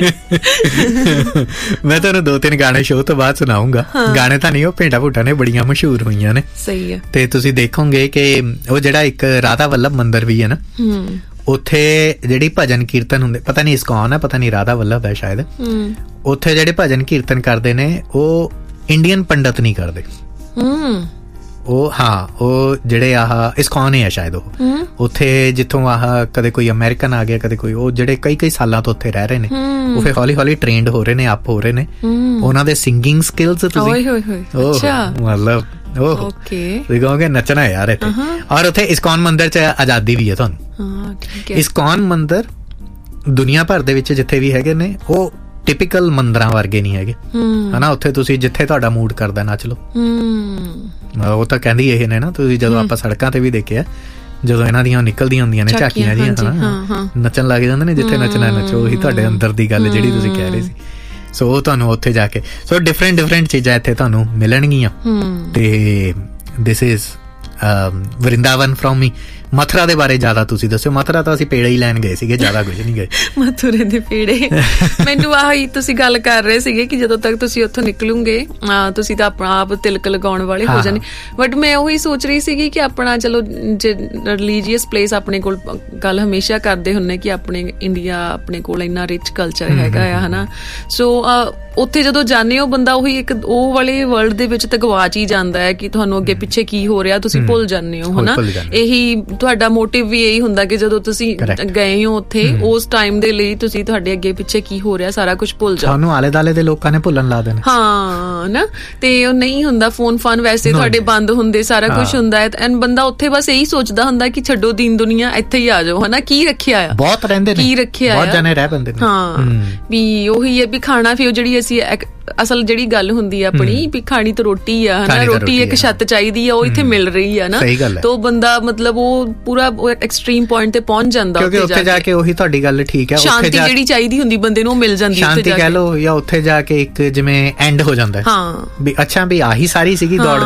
ਮੈਂ ਤੁਹਾਨੂੰ 2-3 ਗਾਣੇ ਸ਼ੋਅ ਤੋਂ ਬਾਅਦ ਸੁਣਾਉਂਗਾ। ਗਾਣੇ ਤਾਂ ਨਹੀਂ, ਉਹ ਭੇਟਾ ਭੂਟਾ ਨੇ ਬੜੀਆਂ ਮਸ਼ਹੂਰ ਹੋਈਆਂ ਨੇ। ਸਹੀ ਹੈ। ਤੇ ਤੁਸੀਂ ਦੇਖੋਗੇ ਕਿ ਉਹ ਜਿਹੜਾ ਇੱਕ ਰਾਧਾ ਵੱਲਭ ਮੰਦਿਰ ਵੀ ਹੈ ਨਾ, ਉੱਥੇ ਜਿਹੜੀ ਭਜਨ ਕੀਰਤਨ ਹੁੰਦੇ, ਪਤਾ ਨਹੀਂ ਇਸਕੌਨ ਹੈ, ਪਤਾ ਨਹੀਂ ਰਾਧਾ ਵੱਲਭ ਹੈ ਸ਼ਾਇਦ, ਉੱਥੇ ਜਿਹੜੇ ਭਜਨ ਕੀਰਤਨ ਕਰਦੇ ਨੇ ਉਹ ਇੰਡੀਅਨ ਪੰਡਤ ਨਹੀਂ ਕਰਦੇ। ਉਹ ਉਹ ਜਿਹੜੇ ਆਹ ਇਸਕੌਨ ਹੈ ਸ਼ਾਇਦ, ਉਹ ਉੱਥੇ ਜਿੱਥੋਂ ਆਹ ਕਦੇ ਕੋਈ ਅਮਰੀਕਨ ਆ ਗਿਆ, ਕਦੇ ਕੋਈ, ਉਹ ਜਿਹੜੇ ਕਈ ਸਾਲਾਂ ਤੋਂ ਉੱਥੇ ਰਹਿ ਰਹੇ ਨੇ, ਉਹ ਫਿਰ ਹੌਲੀ ਹੌਲੀ ਟ੍ਰੇਨਡ ਹੋ ਰਹੇ ਨੇ, ਅਪ ਹੋ ਰਹੇ ਨੇ। ਉਹਨਾਂ ਦੇ ਸਿੰਗਿੰਗ ਸਕਿੱਲਸ ਤੁਸੀਂ ਮਤਲਬ ਤੁਸੀਂ ਕਹੋਗੇ ਨੱਚਣਾ ਯਾਰ ਇੱਥੇ। ਔਰ ਉੱਥੇ ਇਸਕੌਨ ਮੰਦਿਰ ਚ ਆਜ਼ਾਦੀ ਵੀ ਹੈ ਤੁਹਾਨੂੰ। ਇਸਕੌਨ ਮੰਦਿਰ ਦੁਨੀਆ ਭਰ ਦੇ ਵਿੱਚ ਜਿੱਥੇ ਵੀ ਹੈਗੇ ਨੇ, ਉਹ ਟਿਪੀਕਲ ਮੰਦਰਾਂ ਵਰਗੇ ਨਹੀਂ ਹੈਗੇ, ਹਨਾ। ਉੱਥੇ ਤੁਸੀਂ ਜਿੱਥੇ ਤੁਹਾਡਾ ਮੂਡ ਕਰਦਾ ਨੱਚ ਲਓ। ਉਹ ਤਾਂ ਕਹਿੰਦੀ ਇਹ ਨੇ ਨਾ, ਤੁਸੀਂ ਜਦੋਂ ਆਪਾਂ ਸੜਕਾਂ ਤੇ ਵੀ ਦੇਖਿਆ, ਜਦੋਂ ਇਹਨਾਂ ਦੀਆਂ ਨਿਕਲਦੀਆਂ ਹੁੰਦੀਆਂ ਨੇ ਝਾਕੀਆਂ ਜਿਹੀਆਂ, ਹਨਾ, ਨੱਚਣ ਲੱਗ ਜਾਂਦੇ ਨੇ। ਜਿੱਥੇ ਨੱਚਣਾ ਨੱਚੋ, ਉਹੀ ਤੁਹਾਡੇ ਅੰਦਰ ਦੀ ਗੱਲ ਜਿਹੜੀ ਤੁਸੀਂ ਕਹਿ ਰਹੇ ਸੀ। ਸੋ ਉਹ ਤੁਹਾਨੂੰ ਉੱਥੇ ਜਾ ਕੇ, ਸੋ ਡਿਫਰੈਂਟ ਚੀਜ਼ਾਂ ਇੱਥੇ ਤੁਹਾਨੂੰ ਮਿਲਣਗੀਆਂ। ਤੇ ਦਿਸ ਇਜ਼ ਵਰਿੰਦਾਵਨ ਫਰੋਮ ਮੀ। ਮਥੁਰਾ ਦੇ ਬਾਰੇ ਜ਼ਿਆਦਾ ਤੁਸੀਂ ਦੱਸਿਓ। ਮਥੁਰਾ ਤਾਂ ਅਸੀਂ ਪੇੜੇ ਹੀ ਲੈਣ ਗਏ ਸੀਗੇ, ਜ਼ਿਆਦਾ ਕੁਝ ਨਹੀਂ ਗਏ। ਮਥੁਰੇ ਦੇ ਪੇੜੇ, ਮੈਨੂੰ ਆਹੀ ਤੁਸੀਂ ਗੱਲ ਕਰ ਰਹੇ ਸੀਗੇ ਕਿ ਜਦੋਂ ਤੱਕ ਤੁਸੀਂ ਉੱਥੋਂ ਨਿਕਲੂਗੇ ਤੁਸੀਂ ਤਾਂ ਆਪਣਾ ਆਪ ਤਿਲਕ ਲਗਾਉਣ ਵਾਲੇ ਹੋ ਜਾਣੇ। ਬਟ ਮੈਂ ਉਹੀ ਸੋਚ ਰਹੀ ਸੀਗੀ ਕਿ ਆਪਣਾ ਚਲੋ ਜੇ ਰਿਲੀਜੀਅਸ ਪਲੇਸ ਆਪਣੇ ਕੋਲ, ਗੱਲ ਹਮੇਸ਼ਾ ਕਰਦੇ ਹੁੰਦੇ ਕਿ ਆਪਣੇ ਇੰਡੀਆ, ਆਪਣੇ ਕੋਲ ਇੰਨਾ ਰਿਚ ਕਲਚਰ ਹੈਗਾ ਆ, ਹਨਾ। ਸੋ ਉੱਥੇ ਜਦੋਂ ਜਾਂਦੇ ਹੋ, ਬੰਦਾ ਉਹੀ ਇੱਕ ਉਹ ਵਾਲੇ ਵਰਲਡ ਦੇ ਵਿੱਚ ਤਾਂ ਗਵਾਚ ਹੀ ਜਾਂਦਾ ਹੈ ਕਿ ਤੁਹਾਨੂੰ ਅੱਗੇ ਪਿੱਛੇ ਕੀ ਹੋ ਰਿਹਾ ਤੁਸੀਂ ਭੁੱਲ ਜਾਂਦੇ ਹੋ, ਹਨਾ। ਇਹੀ ਤੁਹਾਡਾ ਮੋਟਿਵ ਵੀ ਇਹੀ ਹੁੰਦਾ ਕਿ ਜਦੋਂ ਤੁਸੀਂ ਗਏ ਹੋ ਉੱਥੇ, ਉਸ ਟਾਈਮ ਦੇ ਲਈ ਤੁਸੀਂ ਤੁਹਾਡੇ ਅੱਗੇ ਪਿੱਛੇ ਕੀ ਹੋ ਰਿਹਾ ਸਾਰਾ ਕੁਝ ਭੁੱਲ ਜਾਓ। ਤੁਹਾਨੂੰ ਆਲੇ ਦੁਆਲੇ ਦੇ ਲੋਕਾਂ ਨੇ ਭੁੱਲਣ ਲਾ ਦੇਣਾ। ਹਾਂ ਨਾ, ਤੇ ਉਹ ਨਹੀਂ ਹੁੰਦਾ। ਫੋਨ ਵੈਸੇ ਤੁਹਾਡੇ ਬੰਦ ਹੁੰਦੇ, ਸਾਰਾ ਕੁਝ ਹੁੰਦਾ ਹੈ, ਐਂਡ ਬੰਦਾ ਉੱਥੇ ਬਸ ਇਹੀ ਸੋਚਦਾ ਹੁੰਦਾ ਕਿ ਛੱਡੋ ਦੀਨ ਦੁਨੀਆ, ਇੱਥੇ ਹੀ ਆ ਜਾਓ, ਹਨਾ। ਕੀ ਰੱਖਿਆ ਆ, ਬਹੁਤ ਰਹਿੰਦੇ ਨੇ, ਕੀ ਰੱਖਿਆ, ਬਹੁਤ ਜਣੇ ਰਹਿ ਪੈਂਦੇ ਨੇ। ਹਾਂ, ਵੀ ਉਹੀ ਹੈ ਵੀ ਖਾਣਾ ਫਿਰ ਜਿਹੜੀ ਅਸੀਂ ਅਸਲ ਜਿਹੜੀ ਗੱਲ ਹੁੰਦੀ ਆ ਆਪਣੀ ਵੀ ਖਾਣੀ ਤਾਂ ਰੋਟੀ ਆ, ਹਨਾ। ਰੋਟੀ ਇੱਕ ਛੱਤ ਚਾਹੀਦੀ ਆ, ਉਹ ਇੱਥੇ ਮਿਲ ਰਹੀ ਆ ਨਾ, ਤਾਂ ਬੰਦਾ ਮਤਲਬ ਉਹ ਪੂਰਾ ਐਕਸਟ੍ਰੀਮ ਪੁਆਇੰਟ ਤੇ ਪਹੁੰਚ ਜਾਂਦਾ। ਕਿਉਂਕਿ ਉੱਥੇ ਜਾ ਕੇ ਉਹੀ ਤੁਹਾਡੀ ਗੱਲ ਠੀਕ ਹੈ, ਸ਼ਾਂਤੀ ਜਿਹੜੀ ਚਾਹੀਦੀ ਹੁੰਦੀ ਬੰਦੇ ਨੂੰ ਮਿਲ ਜਾਂਦੀ, ਸ਼ਾਂਤੀ ਕਹਿ ਲਓ, ਜਾਂ ਉੱਥੇ ਜਾ ਕੇ ਇੱਕ ਜਿਵੇਂ ਐਂਡ ਹੋ ਜਾਂਦਾ ਵੀ ਅੱਛਾ ਵੀ ਆਹੀ ਸਾਰੀ ਸੀਗੀ ਦੌੜ,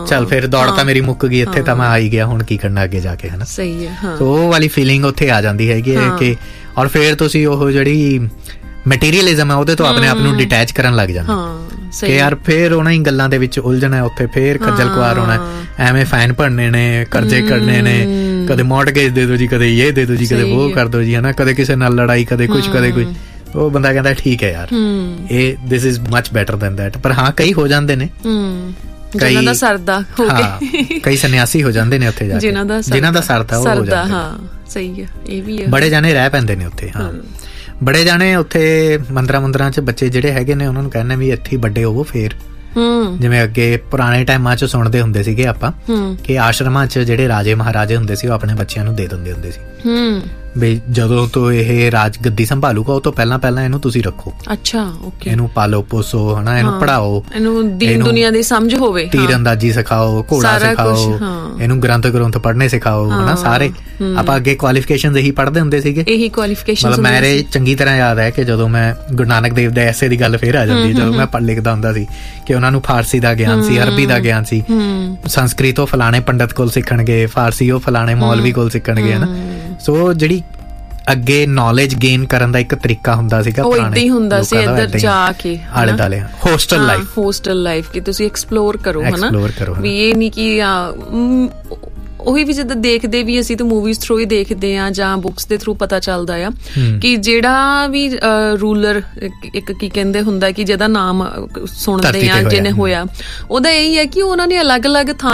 ਚੱਲ ਫਿਰ ਦੌੜ ਤਾਂ ਮੇਰੀ ਮੁੱਕ ਗਈ, ਇੱਥੇ ਤਾਂ ਮੈਂ ਆ ਹੀ ਗਿਆ, ਹੁਣ ਕੀ ਕਰਨਾ ਅੱਗੇ ਜਾ ਕੇ, ਹਨਾ। ਸਹੀ ਹੈ, ਹਾਂ। ਉਹ ਵਾਲੀ ਫੀਲਿੰਗ ਉੱਥੇ ਆ ਜਾਂਦੀ ਹੈਗੀ ਕਿ ਔਰ ਫਿਰ ਤੁਸੀਂ ਉਹ ਜਿਹੜੀ ਮਟੀਰੀਅਲਿਜ਼ਮ ਹੈ ਉਹਦੇ ਤੋਂ ਆਪਣੇ ਆਪ ਨੂੰ ਡਿਟੈਚ ਕਰਨ ਲੱਗ ਜਾਂਦੇ ਕਿ ਯਾਰ ਫਿਰ ਉਹਨਾਂ ਹੀ ਗੱਲਾਂ ਦੇ ਵਿੱਚ ਉਲਝਣਾ, ਉੱਥੇ ਫਿਰ ਖੱਜਲ ਖੁਆਰ ਹੋਣਾ, ਐਵੇਂ ਫਾਈਨ ਭਰਨੇ ਨੇ, ਕਰਜ਼ੇ ਕੱਢਣੇ ਨੇ, ਕਦੇ ਮੌਰਟਗੇਜ ਦੇ ਦੋ ਜੀ, ਕਦੇ ਇਹ ਦੇ ਦੋ ਜੀ, ਕਦੇ ਉਹ ਕਰ ਦੋ ਜੀ, ਹਨਾ, ਕਦੇ ਕਿਸੇ ਨਾਲ ਲੜਾਈ, ਕਦੇ ਕੁਝ ਕਦੇ ਕੁਝ। ਉਹ ਬੰਦਾ ਕਹਿੰਦਾ ਠੀਕ ਹੈ ਯਾਰ, ਇਹ this is much better than that. ਪਰ ਹਾਂ ਕਈ ਹੋ ਜਾਂਦੇ ਨੇ, ਜਿਨ੍ਹਾਂ ਦਾ ਸਰਦਾ ਹੋ ਕੇ, ਕਈ ਸੰਨਿਆਸੀ ਹੋ ਜਾਂਦੇ ਨੇ ਉੱਥੇ ਜਾ ਕੇ, ਜਿਨ੍ਹਾਂ ਦਾ ਸਰਦਾ ਉਹ ਹੋ ਜਾਂਦੇ। ਹਾਂ ਸਹੀ ਹੈ, ਇਹ ਵੀ ਹੈ। ਬੜੇ ਜਾਣੇ ਰਹਿ ਪੈਂਦੇ ਨੇ ਉੱਥੇ। ਹਾਂ, ਬੜੇ ਜਾਣੇ ਉੱਥੇ ਮੰਦਰਾਂ ਚ ਬੱਚੇ ਜਿਹੜੇ ਹੈਗੇ ਨੇ ਉਹਨਾਂ ਨੂੰ ਕਹਿੰਦੇ ਵੀ ਇੱਥੇ ਵੱਡੇ ਹੋਵੋ ਫੇਰ। ਜਿਵੇਂ ਅੱਗੇ ਪੁਰਾਣੇ ਟਾਈਮਾਂ ਚ ਸੁਣਦੇ ਹੁੰਦੇ ਸੀਗੇ ਆਪਾਂ ਕਿ ਆਸ਼ਰਮਾਂ ਚ ਜਿਹੜੇ ਰਾਜੇ ਮਹਾਰਾਜੇ ਹੁੰਦੇ ਸੀ ਉਹ ਆਪਣੇ ਬੱਚਿਆਂ ਨੂੰ ਦੇ ਦਿੰਦੇ ਹੁੰਦੇ ਸੀ ਵੀ ਜਦੋਂ ਤੋਂ ਇਹ ਰਾਜ ਗੱਦੀ ਸੰਭਾਲੂਗਾ ਉਹ ਤੋਂ ਪਹਿਲਾਂ ਇਹਨੂੰ ਤੁਸੀਂ ਰੱਖੋ। ਅੱਛਾ, ਓਕੇ। ਇਹਨੂੰ ਪਾਲੋ ਪੋਸੋ, ਹਨਾ, ਇਹਨੂੰ ਪੜ੍ਹਾਓ, ਇਹਨੂੰ ਦੀਨ ਦੁਨੀਆ ਦੀ ਸਮਝ ਹੋਵੇ, ਤੀਰ ਅੰਦਾਜ਼ੀ ਸਿਖਾਓ, ਘੋੜਾ ਸਿਖਾਓ, ਇਹਨੂੰ ਗ੍ਰੰਥ ਪੜ੍ਹਨੇ ਸਿਖਾਓ, ਹਨਾ। ਸਾਰੇ ਆਪਾਂ ਅੱਗੇ ਕੁਆਲੀਫਿਕੇਸ਼ਨਸ ਇਹੀ ਪੜ੍ਹਦੇ ਹੁੰਦੇ ਸੀਗੇ। ਇਹੀ ਕੁਆਲੀਫਿਕੇਸ਼ਨਸ। ਮਤਲਬ ਮੇਰੇ ਚੰਗੀ ਤਰ੍ਹਾਂ ਯਾਦ ਹੈ ਕਿ ਜਦੋਂ ਮੈਂ ਗੁਰੂ ਨਾਨਕ ਦੇਵ ਦੇ ਐਸੇ ਦੀ ਗੱਲ ਫੇਰ ਆ ਜਾਂਦੀ, ਜਦੋਂ ਮੈਂ ਪੜ੍ਹ ਲਿਖਦਾ ਹੁੰਦਾ ਸੀ ਕਿ ਉਹਨਾਂ ਨੂੰ ਫਾਰਸੀ ਦਾ ਗਿਆਨ ਸੀ, ਅਰਬੀ ਦਾ ਗਿਆਨ ਸੀ, ਸੰਸਕ੍ਰਿਤ ਉਹ ਫਲਾਣੇ ਪੰਡਤ ਕੋਲ ਸਿੱਖਣਗੇ, ਫਾਰਸੀ ਉਹ ਫਲਾਣੇ ਮੌਲਵੀ ਕੋਲ ਸਿੱਖਣਗੇ, ਹਨਾ। ਸੋ ਜਿਹੜੀ ਅੱਗੇ ਨੌਲੇਜ ਗੇਨ ਕਰਨ ਦਾ ਇੱਕ ਤਰੀਕਾ ਹੁੰਦਾ ਸੀਗਾ ਪੁਰਾਣੇ, ਹੀ ਹੁੰਦਾ ਸੀ ਇੱਧਰ ਜਾ ਕੇ ਆਲੇ ਦਾਲੇ ਹੋਸਟਲ ਲਾਈਫ ਕਿ ਤੁਸੀਂ ਐਕਸਪਲੋਰ ਕਰੋ, ਹਨਾ। ਵੀ ਇਹ ਨਹੀਂ ਕਿ ਉਹੀ ਵੀ ਜਿੱਦਾਂ ਦੇਖਦੇ ਵੀ ਅਸੀਂ ਤਾਂ ਮੂਵੀਜ਼ ਥਰੂ ਹੀ ਦੇਖਦੇ ਆ ਜਾਂ ਬੁੱਕਸ ਦੇ ਥਰੂ ਪਤਾ ਚੱਲਦਾ ਆ ਕਿ ਜਿਹੜਾ ਵੀ ਰੂਲਰ ਇੱਕ ਕੀ ਕਹਿੰਦੇ ਹੁੰਦਾ ਕਿ ਜਿਹਦਾ ਨਾਮ ਸੁਣਦੇ ਆ ਜਿਹਨੇ ਹੋਇਆ, ਉਹਦਾ ਇਹੀ ਹੈ ਕਿ ਉਹਨਾਂ ਨੇ ਅਲੱਗ-ਅਲੱਗ ਥਾਂ